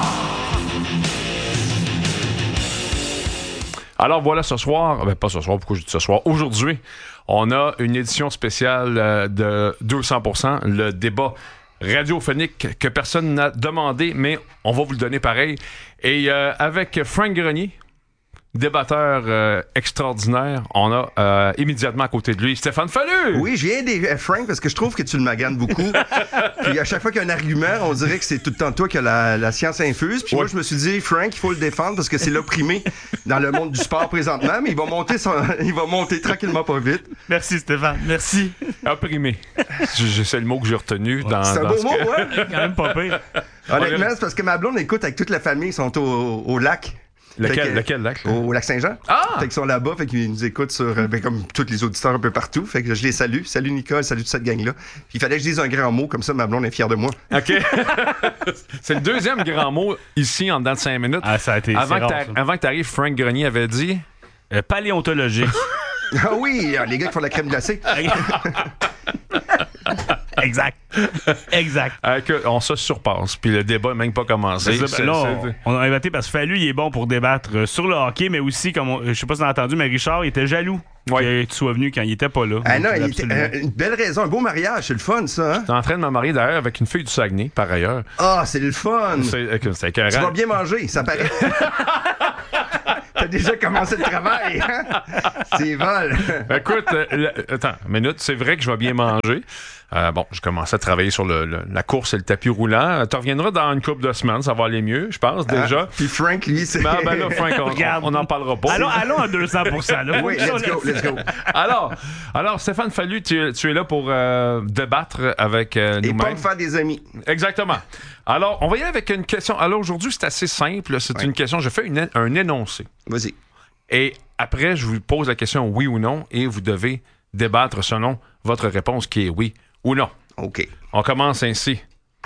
Alors voilà, ce soir, ben pas ce soir, pourquoi je dis ce soir, aujourd'hui, on a une édition spéciale euh, de deux cents pour cent, le débat radiophonique que personne n'a demandé, mais on va vous le donner pareil. Et euh, avec Frank Grenier, débatteur euh, extraordinaire, on a euh, immédiatement à côté de lui Stéphane Fallu. Oui, je viens des Frank parce que je trouve que tu le maganes beaucoup. Puis à chaque fois qu'il y a un argument, on dirait que c'est tout le temps toi qui as la, la science infuse. Puis ouais. moi, je me suis dit, Frank, il faut le défendre parce que c'est l'opprimé dans le monde du sport présentement, mais il va monter, son, il va monter tranquillement pas vite. Merci Stéphane, merci. Opprimé. C'est le mot que j'ai retenu dans. C'est un dans beau ce mot, que... ouais. Quand même pas pire. Honnêtement, c'est parce que ma blonde écoute avec toute la famille, ils sont au, au lac. Lequel, que, lequel lac? Au, au lac Saint-Jean. Ah! Fait qu'ils sont là-bas, fait qu'ils nous écoutent sur, ben, comme tous les auditeurs un peu partout. Fait que je les salue. Salut Nicole, salut toute cette gang-là. Puis il fallait que je dise un grand mot, comme ça ma blonde est fière de moi. OK. C'est le deuxième grand mot ici en dedans de cinq minutes. Ah, ça a été Avant, rare, que avant que tu arrives, Frank Grenier avait dit... euh, paléontologique. Ah oui, les gars qui font la crème glacée. Exact. Exact. Euh, que on se surpasse, puis le débat n'a même pas commencé. C'est ça, C'est- ben là, c'est- on, on a inventé parce que Fallu, il est bon pour débattre euh, sur le hockey, mais aussi, comme on- je sais pas si vous avez entendu, mais Richard, il était jaloux Ouais. que tu sois venu quand il était pas là. Ah non, Donc, il était- absolument. euh, une belle raison, un beau mariage, c'est le fun, ça. Hein? T'es en train de me marier d'ailleurs avec une fille du Saguenay, par ailleurs. Ah, c'est le fun. C'est écoute, c'est Tu vas écœurant. bien manger, ça paraît. T'as déjà commencé le travail, hein? C'est vol. Écoute, euh, le- attends, une minute, c'est vrai que je vais bien manger. Euh, bon, je commençais à travailler sur le, le- la course et le tapis roulant. Tu reviendras dans une couple de semaines, ça va aller mieux, je pense, déjà. Hein? Puis Frank, lui, c'est... Ben, ben là, Frank, on- Regarde. on n'en parlera pas. Allons, allons à deux cents pour cent. Là. Oui, let's go, let's go. Alors, alors Stéphane Fallu, tu, tu es là pour euh, débattre avec euh, Et pas nous-mêmes. me faire des amis. Exactement. Alors, on va y aller avec une question. Alors, aujourd'hui, c'est assez simple. C'est Ouais. une question. Je fais une- un énoncé. Vas-y. Et après, je vous pose la question oui ou non et vous devez débattre selon votre réponse qui est oui ou non. OK. On commence ainsi.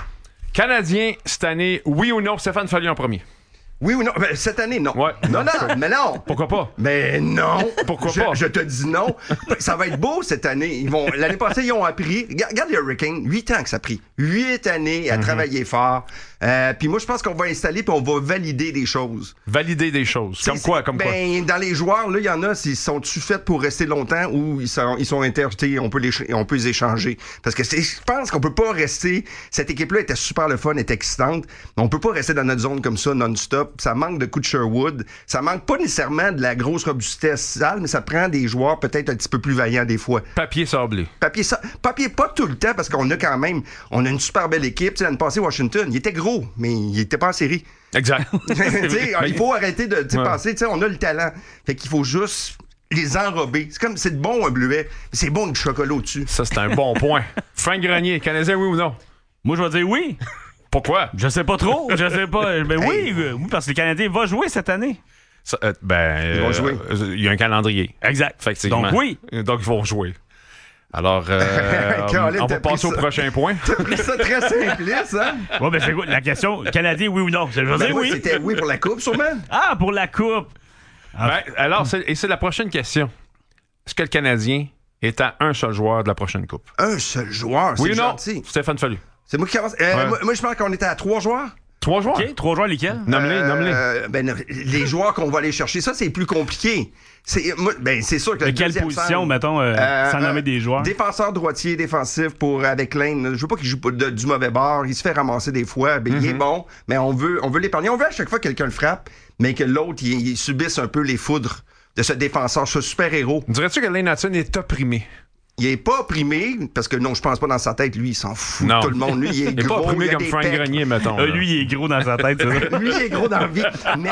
Canadien, cette année, oui ou non? Stéphane Fallu en premier. Oui ou non? Ben, cette année, non. Ouais. Non, non, mais non. Pourquoi pas? Mais non. Pourquoi je, pas? Je te dis non. Ça va être beau cette année. Ils vont. L'année passée, ils ont appris. Regarde regarde les Hurricanes. Huit ans que ça a pris. Huit années à travailler fort. Euh, puis moi, je pense qu'on va installer puis on va valider des choses. Valider des choses. Comme C'est- quoi? Comme quoi? ben, dans les joueurs, là, il y en a, ils sont-tu faits pour rester longtemps ou ils sont, ils sont inter, t'sais, on peut les, on peut les échanger. Parce que c'est- je pense qu'on peut pas rester. Cette équipe-là était super le fun, était excitante. On peut pas rester dans notre zone comme ça non-stop. Ça manque de coups de Sherwood. Ça manque pas nécessairement de la grosse robustesse sale, mais ça prend des joueurs peut-être un petit peu plus vaillants des fois. Papier sablé. Papier, ça, papier pas tout le temps parce qu'on a quand même, on a une super belle équipe. T'sais, l'année passée, Washington, il était gros, mais il était pas en série. Exact. T'sais, il faut arrêter de t'sais, Ouais. penser, t'sais, on a le talent. Fait qu'il faut juste les enrober. C'est comme, c'est bon un bleuet, mais c'est bon avec du chocolat au-dessus. Ça, c'est un bon point. Frank Grenier, Canadien, oui ou non? Moi, je vais dire oui. Pourquoi? Je sais pas trop. Je sais pas. Ben oui, Hey. euh, oui, parce que le Canadien va jouer cette année. Ça, euh, ben, Ils vont euh, jouer. euh, Il y a un calendrier. Exact. Effectivement. Donc oui. Donc, ils vont jouer. Alors, euh, Colin, on t'as va pris passer au ça. prochain point. T'as pris ça très simpliste, hein? Ouais, ben c'est quoi? La question, Canadien, oui ou non? Je vais Ben dire moi, oui. c'était oui pour la coupe, sûrement. Ah, pour la coupe. Ben, alors, c'est- et c'est la prochaine question. Est-ce que le Canadien est à un seul joueur de la prochaine coupe? Un seul joueur, Oui c'est ou non? gentil. Stéphane Fallu. C'est moi qui commence. Euh, Ouais. moi, moi, je pense qu'on était à trois joueurs. Trois joueurs? OK, trois joueurs lesquels? Nomme-les, Euh, nomme-les. ben, les joueurs qu'on va aller chercher, ça, c'est plus compliqué. C'est, moi, ben, c'est sûr que De le quelle deuxième position, centre- mettons, euh, Euh, sans nommer euh, des joueurs? Défenseur droitier, défensif pour avec Lane. Je veux pas qu'il joue pas de- du mauvais bord. Il se fait ramasser des fois. Ben, Il est bon, mais on veut, on veut l'épargner. On veut à chaque fois que quelqu'un le frappe, mais que l'autre, il, il subisse un peu les foudres de ce défenseur, ce super-héros. Dirais-tu que Lane Hutton est opprimé? Il est pas opprimé, parce que non, je pense pas dans sa tête. Lui, il s'en fout de Non. tout le monde. Lui, il est Il est pas gros. opprimé il a comme des Frank pecs. Grenier, mettons. Euh, là. lui, il est gros dans sa tête. c'est ça. Lui, il est gros dans la vie. Mais,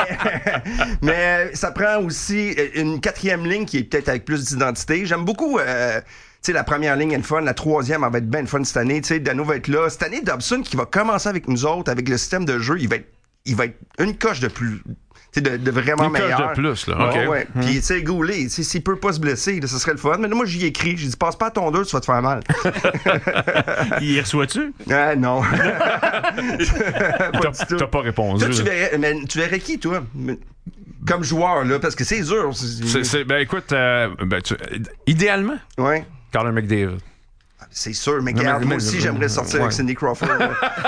mais ça prend aussi une quatrième ligne qui est peut-être avec plus d'identité. J'aime beaucoup. Euh, tu sais, la première ligne est le fun. La troisième, elle va être bien le fun cette année. Tu sais, Dano va être là. Cette année, Dobson, qui va commencer avec nous autres, avec le système de jeu, il va être, il va être une coche de plus. Tu sais, de, de vraiment Une coche meilleur. de plus, là. Ouais, OK. ouais. Hmm. Puis, tu sais, Goulet, tu sais, s'il peut pas se blesser, là, ça serait le fun. Mais moi, j'y ai écrit. J'ai dit, passe pas à ton deux, tu vas te faire mal. Il reçoit-tu? Ah, non. T'as du tout. t'as pas répondu. Toi, tu là. verrais, mais tu verrais qui, toi? Comme joueur, là, parce que c'est dur. C'est- c'est- ben écoute, euh, ben, tu- idéalement, Ouais. Carter McDavid. C'est sûr, mais Non, regarde, mais- moi mais- aussi, j'aimerais sortir ouais. avec Cindy Crawford. là.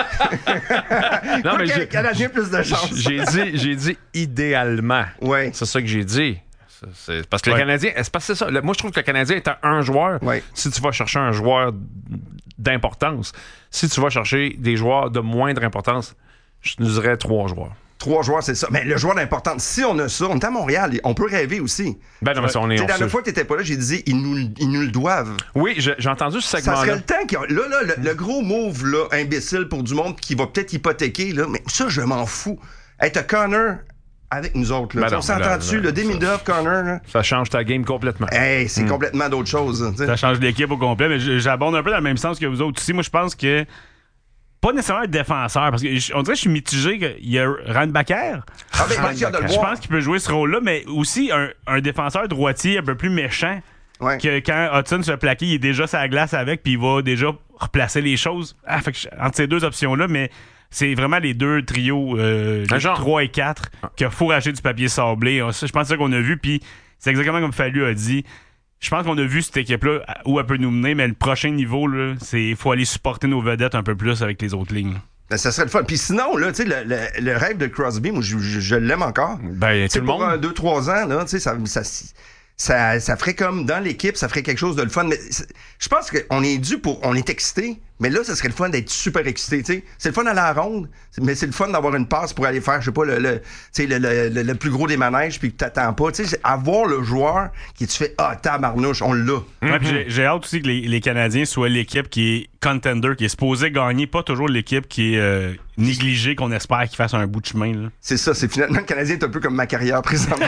Non, mais Quoique, j'ai- le Canadien a plus de chance. J'ai dit, j'ai dit idéalement. Ouais. C'est ça que j'ai dit. C'est- c'est- parce que Ouais. le Canadien, c'est parce que c'est ça. Le- moi, je trouve que le Canadien est à un joueur. Ouais. Si tu vas chercher un joueur d'importance, si tu vas chercher des joueurs de moindre importance, je te dirais trois joueurs. Trois joueurs, c'est ça. Mais le joueur d'importance, si on a ça, on est à Montréal, on peut rêver aussi. Ben non, mais ça, on est. Tu sais, on la dernière sait- fois que t'étais pas là, j'ai dit, ils nous, ils nous le doivent. Oui, j'ai j'ai entendu ce Ça serait segment-là. le temps qu'il y a- Là, là, le, le gros move, là, imbécile pour du monde qui va peut-être hypothéquer, là, mais ça, je m'en fous. Hey, t'as Connor avec nous autres, là. Ben Tu sais, non, on s'entend-tu? ben non, Le Demidov, Connor, là. Ça change ta game complètement. Hey, Hmm. c'est complètement d'autre chose. tu sais. Ça change l'équipe au complet, mais j- j'abonde un peu dans le même sens que vous autres aussi. Moi, je pense que pas nécessairement un défenseur, parce que je- on dirait que je suis mitigé qu'il y a Randbacker. Ah, ben, j'ai hâte de le Je voir. pense qu'il peut jouer ce rôle-là, mais aussi un, un défenseur droitier un peu plus méchant. Ouais. Que quand Hudson se fait plaquer, il est déjà sur la glace avec, puis il va déjà replacer les choses. Ah, fait que je- entre ces deux options-là, mais c'est vraiment les deux trios, euh, Un les genre. trois et quatre, qu'il faut racheter du papier sablé. Ça, je pense que c'est ça qu'on a vu, puis c'est exactement comme Fallu a dit. je pense qu'on a vu cette équipe-là où elle peut nous mener, mais le prochain niveau, là, c'est il faut aller supporter nos vedettes un peu plus avec les autres lignes. Ben, ça serait le fun. Puis sinon, là, tu sais, le, le, le rêve de Crosby, moi, je, je, je l'aime encore. Ben, tout le pour monde. un, deux, trois ans, là, tu sais, ça, ça, ça, ça ferait comme dans l'équipe, ça ferait quelque chose de le fun. Mais je pense qu'on est dû pour. On est excité, mais là, ça serait le fun d'être super excité, tu sais. C'est le fun d'aller à la ronde, mais c'est le fun d'avoir une passe pour aller faire, je sais pas, le, le, le, le, le, le plus gros des manèges, puis que t'attends pas. Tu sais, avoir le joueur qui te fait ah, tabarnouche, on l'a. Ouais, puis j'ai, j'ai hâte aussi que les, les Canadiens soient l'équipe qui est contender, qui est supposée gagner, pas toujours l'équipe qui est euh, négligée, qu'on espère qu'il fasse un bout de chemin. Là. C'est ça, c'est finalement le Canadien est un peu comme ma carrière présentement.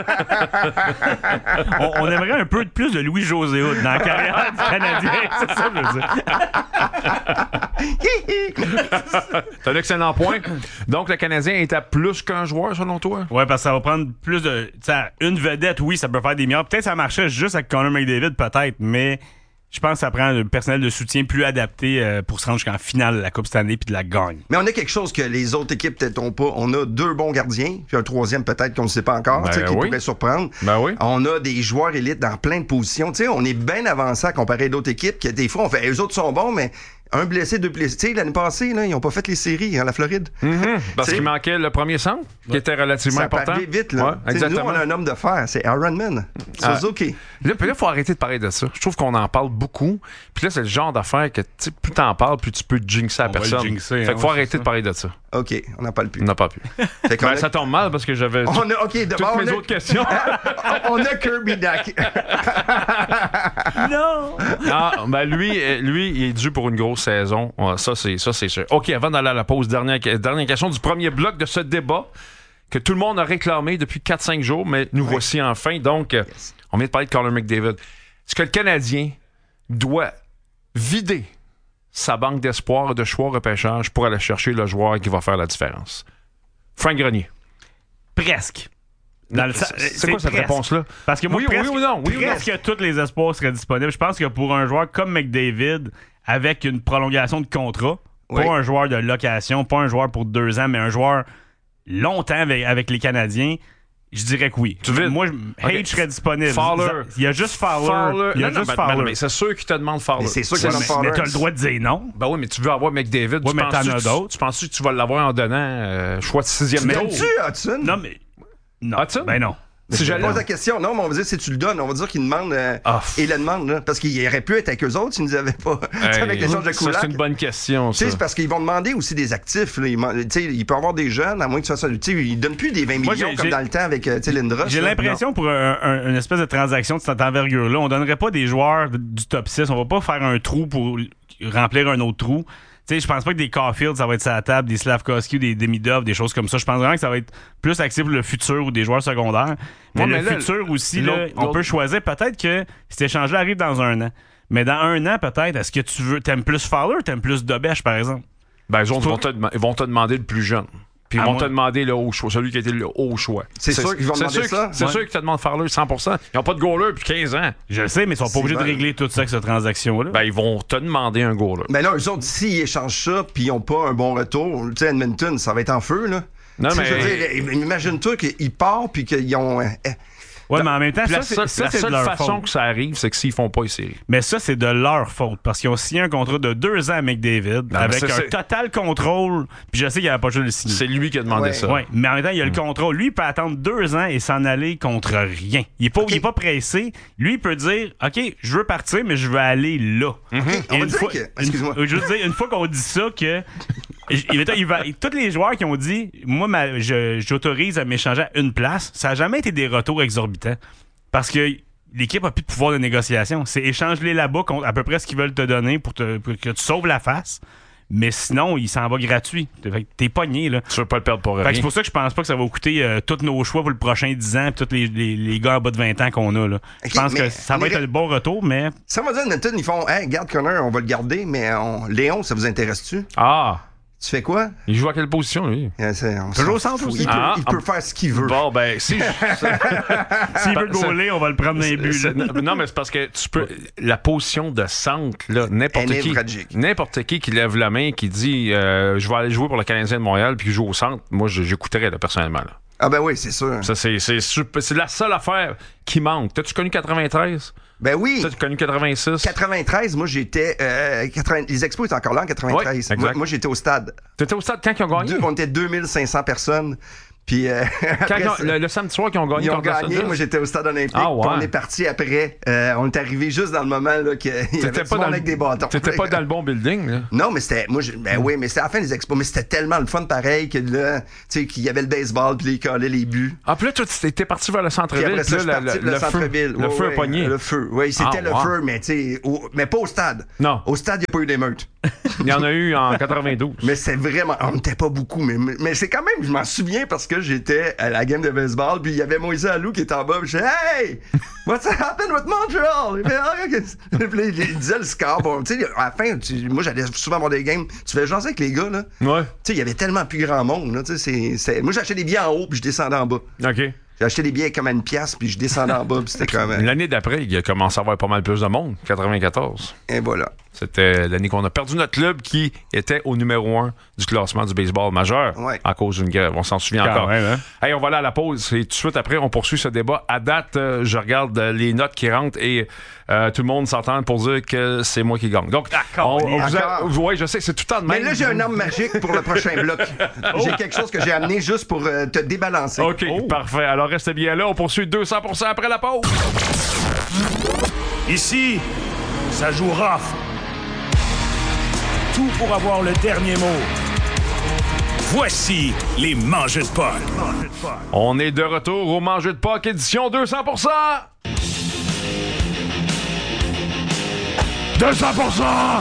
on, on aimerait un peu de plus de Louis-José Hood dans la carrière du Canadien, c'est ça que je veux dire. C'est un excellent point. Donc, le Canadien est à plus qu'un joueur, selon toi? Ouais, parce que ça va prendre plus de... T'sais, une vedette, oui, ça peut faire des milliards. Peut-être que ça marchait juste avec Connor McDavid, peut-être, mais je pense que ça prend un personnel de soutien plus adapté euh, pour se rendre jusqu'en finale de la Coupe Stanley puis de la gagne. Mais on a quelque chose que les autres équipes peut-être n'ont pas. On a deux bons gardiens, puis un troisième peut-être qu'on ne sait pas encore, Ben qui oui. pourrait surprendre. Ben oui. On a des joueurs élites dans plein de positions. T'sais, on est bien avancé à comparer d'autres équipes que des fois, on fait, hey, eux autres sont bons, mais un blessé, deux blessés. Tu sais, l'année passée, là, ils n'ont pas fait les séries en la Floride. Mm-hmm. Parce T'sais, qu'il manquait le premier centre, qui Ouais. était relativement ça important. parlait vite, là. Ouais, T'sais, exactement. Nous, on a un homme de fer, c'est Ironman. Ah. Suzuki. Là, puis là, il faut arrêter de parler de ça. Je trouve qu'on en parle beaucoup. Puis là, c'est le genre d'affaire que, tu sais, plus t'en parles, plus tu peux jinxer la On va le personne. jinxer, fait hein, qu'il faut ouais, arrêter c'est de ça. parler de ça. OK, on n'en parle plus. On n'a pas pu. Fait qu'on Ben, a- ça tombe mal parce que j'avais On a, OK, toutes d'abord, mes on a- autres questions. on a Kirby Duck. Non! Ah, ben lui, euh, lui, il est dû pour une grosse saison. Ouais, ça, c'est, ça, c'est sûr. OK, avant d'aller à la pause, dernière, dernière question du premier bloc de ce débat que tout le monde a réclamé depuis quatre cinq jours, mais nous voici enfin. Donc, euh, on vient de parler de Connor McDavid. Est-ce que le Canadien doit vider sa banque d'espoir et de choix repêchage pour aller chercher le joueur qui va faire la différence? Frank Grenier. Presque. Dans le sa- C'est, c'est quoi cette presque. réponse-là? Parce que moi, Oui, presque, oui ou non? Oui ou non? presque tous les espoirs seraient disponibles. Je pense que pour un joueur comme McDavid, avec une prolongation de contrat, Oui. pas un joueur de location, pas un joueur pour deux ans, mais un joueur longtemps avec, avec les Canadiens, je dirais que oui. Tu veux- Moi, Ok. Hage serait disponible. Fowler. Il y a juste Fowler. Fowler. Il y a Non, non, juste ben, Fowler. ben, mais c'est sûr qu'il te demande Fowler. Mais c'est sûr Ouais, qu'il mais, Fowler. mais t'as le droit de dire non. Ben oui, mais tu veux avoir McDavid. Ouais, tu mais penses t'en que as tu- d'autres. Tu penses que tu vas l'avoir en donnant euh, choix de sixième Mais tour? Tu, Hudson? Non, mais. Non. Hudson? Ben non. Si Si je j'allais- pose la question, non, mais on va dire si tu le donnes, on va dire qu'il demande euh, Ah. et le demande, là, parce qu'il aurait pu être avec eux autres s'ils nous avaient pas. Hey, avec l'échange de ça, Kulak. c'est une bonne question, Tu sais, ça. c'est parce qu'ils vont demander aussi des actifs. Là. Ils, man- tu sais, il peut y avoir des jeunes, à moins que tu fasses ça. Tu sais, ils donnent plus des vingt Moi, millions j'ai- comme j'ai- dans le temps avec euh, tu sais, Lindros. J'ai là. l'impression pour un- un- une espèce de transaction de cette envergure-là, on donnerait pas des joueurs du top six. On va pas faire un trou pour remplir un autre trou. Tu sais, je pense pas que des Caulfield, ça va être sur la table, des Slavkovski, des Demidov, des choses comme ça. Je pense vraiment que ça va être plus axé pour le futur ou des joueurs secondaires. Mais Ouais, le mais là, futur aussi, l'autre- là, on l'autre- peut choisir. Peut-être que cet échange-là arrive dans un an. Mais dans un an, peut-être, est-ce que tu veux, t'aimes plus Fowler ou t'aimes plus Dobèche, par exemple? Ben, eux autres Toi- vont te, dem- ils vont te demander le plus jeune. Puis ils À vont moi- te demander le haut choix, celui qui a été le haut choix. C'est sûr qu'ils vont c'est demander sûr ça? que- C'est Ouais. sûr qu'ils te demandent Fowler cent pour cent. Ils n'ont pas de goaler depuis quinze ans. Je le sais, mais ils sont pas C'est obligés bon. de régler tout ça avec cette transaction-là. Ben, ils vont te demander un goaler. Mais là, eux autres, s'ils échangent ça puis ils n'ont pas un bon retour, tu sais, Edmonton, ça va être en feu, là. Non, Tu sais, mais- je veux dire, imagine-toi qu'ils partent puis qu'ils ont. euh, eh, ouais, mais en même temps, Puis ça, la c'est, seule, ça, la c'est de seule leur façon faute. que ça arrive, c'est que s'ils font pas les séries. Mais ça, c'est de leur faute parce qu'ils ont signé un contrat de deux ans avec David mais avec ça, un c'est- total contrôle. Puis je sais qu'il n'avait pas juste le signer. C'est lui qui a demandé Ouais. ça. Ouais, mais en même temps, il a le contrôle. Lui, il peut attendre deux ans et s'en aller contre rien. Il est pas, Ok. il est pas pressé. Lui, il peut dire, OK, je veux partir, mais je veux aller là. on Et va une dire fois, que- une- excuse-moi. je veux dire, une fois qu'on dit ça, que il, il- il va, tous les joueurs qui ont dit, moi, ma- je- j'autorise à m'échanger à une place, ça n'a jamais été des retours exorbitants. Parce que l'équipe n'a plus de pouvoir de négociation. C'est échange-les là-bas contre à peu près ce qu'ils veulent te donner pour, te, pour que tu sauves la face. Mais sinon, il s'en va gratuit. Fait que t'es pogné, là. Tu veux pas le perdre pour Fait que rien. c'est pour ça que je pense pas que ça va coûter euh, tous nos choix pour le prochain dix ans et tous les, les, les gars en bas de vingt ans qu'on a, là. Je Ok, pense mais que ça on va est- être un bon retour, mais Ça va dire Edmonton, ils font, hey, garde Connor, on va le garder, mais on... Léon, ça vous intéresse-tu? Ah! Tu fais quoi? Il joue à quelle position, lui? Euh, c'est- on Toujours s'en au centre fout. aussi. Il peut, Ah, il ah, peut faire ce qu'il veut. Bon, ben, si. s'il veut ça- gauler, on va le prendre dans les buts. C'est- là. Non, mais c'est parce que tu peux. La position de centre, là, n'importe Elle est qui. névralgique. N'importe qui qui lève la main, qui dit euh, je vais aller jouer pour le Canadien de Montréal, puis qui joue au centre, moi, je- j'écouterais, là, personnellement. Là. Ah ben oui, c'est sûr. Ça, c'est, c'est, super, c'est la seule affaire qui manque. T'as-tu connu quatre-vingt-treize? Ben oui. T'as-tu connu quatre-vingt-six? quatre-vingt-treize, moi j'étais... Euh, quatre-vingts les Expos étaient encore là en quatre-vingt-treize. Oui, moi, moi j'étais au stade. T'étais au stade quand ils ont gagné? Deux, on était deux mille cinq cents personnes. Puis euh, quand après, ont, le, le samedi soir qu'ils ont gagné. Ils ont contre gagné, moi j'étais au stade olympique. Ah, ouais. Puis on est parti après. Euh, on est arrivé juste dans le moment là qu'il y avait T'étais du pas monde dans avec le, des bâtons. T'étais pas dans le bon building, là? Non, mais c'était... Moi, je, ben oui, mais c'était à la fin des Expos. Mais c'était tellement le fun pareil que là, tu sais, qu'il y avait le baseball puis les collait les buts. Ah, puis là, toi, tu étais parti vers le Puis centre-ville. après ça, puis je là, suis parti le, le, le centre-ville. feu, le Ouais, feu ouais, a pogné. Le feu, oui, c'était Ah, le wow. feu, mais tu sais, au- mais pas au stade. Non. Au stade, il n'y a pas eu d'émeute. Il y en a eu en quatre-vingt-douze. Mais c'est vraiment... On n'était pas beaucoup, mais, mais c'est quand même... Je m'en souviens parce que j'étais à la game de baseball, puis il y avait Moïse Alou qui était en bas, puis je disais « Hey! What's happened with Montreal? » Il fait, ah, okay. Puis là, il disait le score. Bon, tu sais, à la fin, tu- moi, j'allais souvent voir des games. Tu fais jaser avec les gars, là. Ouais. Tu sais, il y avait tellement plus grand monde, là. Tu sais, c'est, c'est... Moi, j'achetais des billets en haut, puis je descendais en bas. OK. J'ai acheté des billets comme à une pièce, puis je descendais en bas, puis c'était comme... L'année d'après, il a commencé à avoir pas mal plus de monde, quatre-vingt-quatorze. Et voilà. C'était l'année qu'on a perdu notre club qui était au numéro un du classement du baseball majeur Ouais. à cause d'une grève. On s'en souvient Quand encore. même, hein? Hey, on va aller à la pause et tout de suite après, on poursuit ce débat. À date, euh, je regarde euh, les notes qui rentrent et euh, tout le monde s'entend pour dire que c'est moi qui gagne. Donc, D'accord. on, on vous a- D'accord. ouais, je sais, c'est tout le temps de Mais même. là, j'ai un arme magique pour le prochain bloc. J'ai quelque chose que j'ai amené juste pour euh, te débalancer. OK, parfait. Alors, restez bien là. On poursuit deux cents pour cent après la pause. Ici, ça joue rough. Tout pour avoir le dernier mot. Voici les Mangeux de Paul. On est de retour au Manger de Pâques édition deux cents pour cent. deux cents pour cent.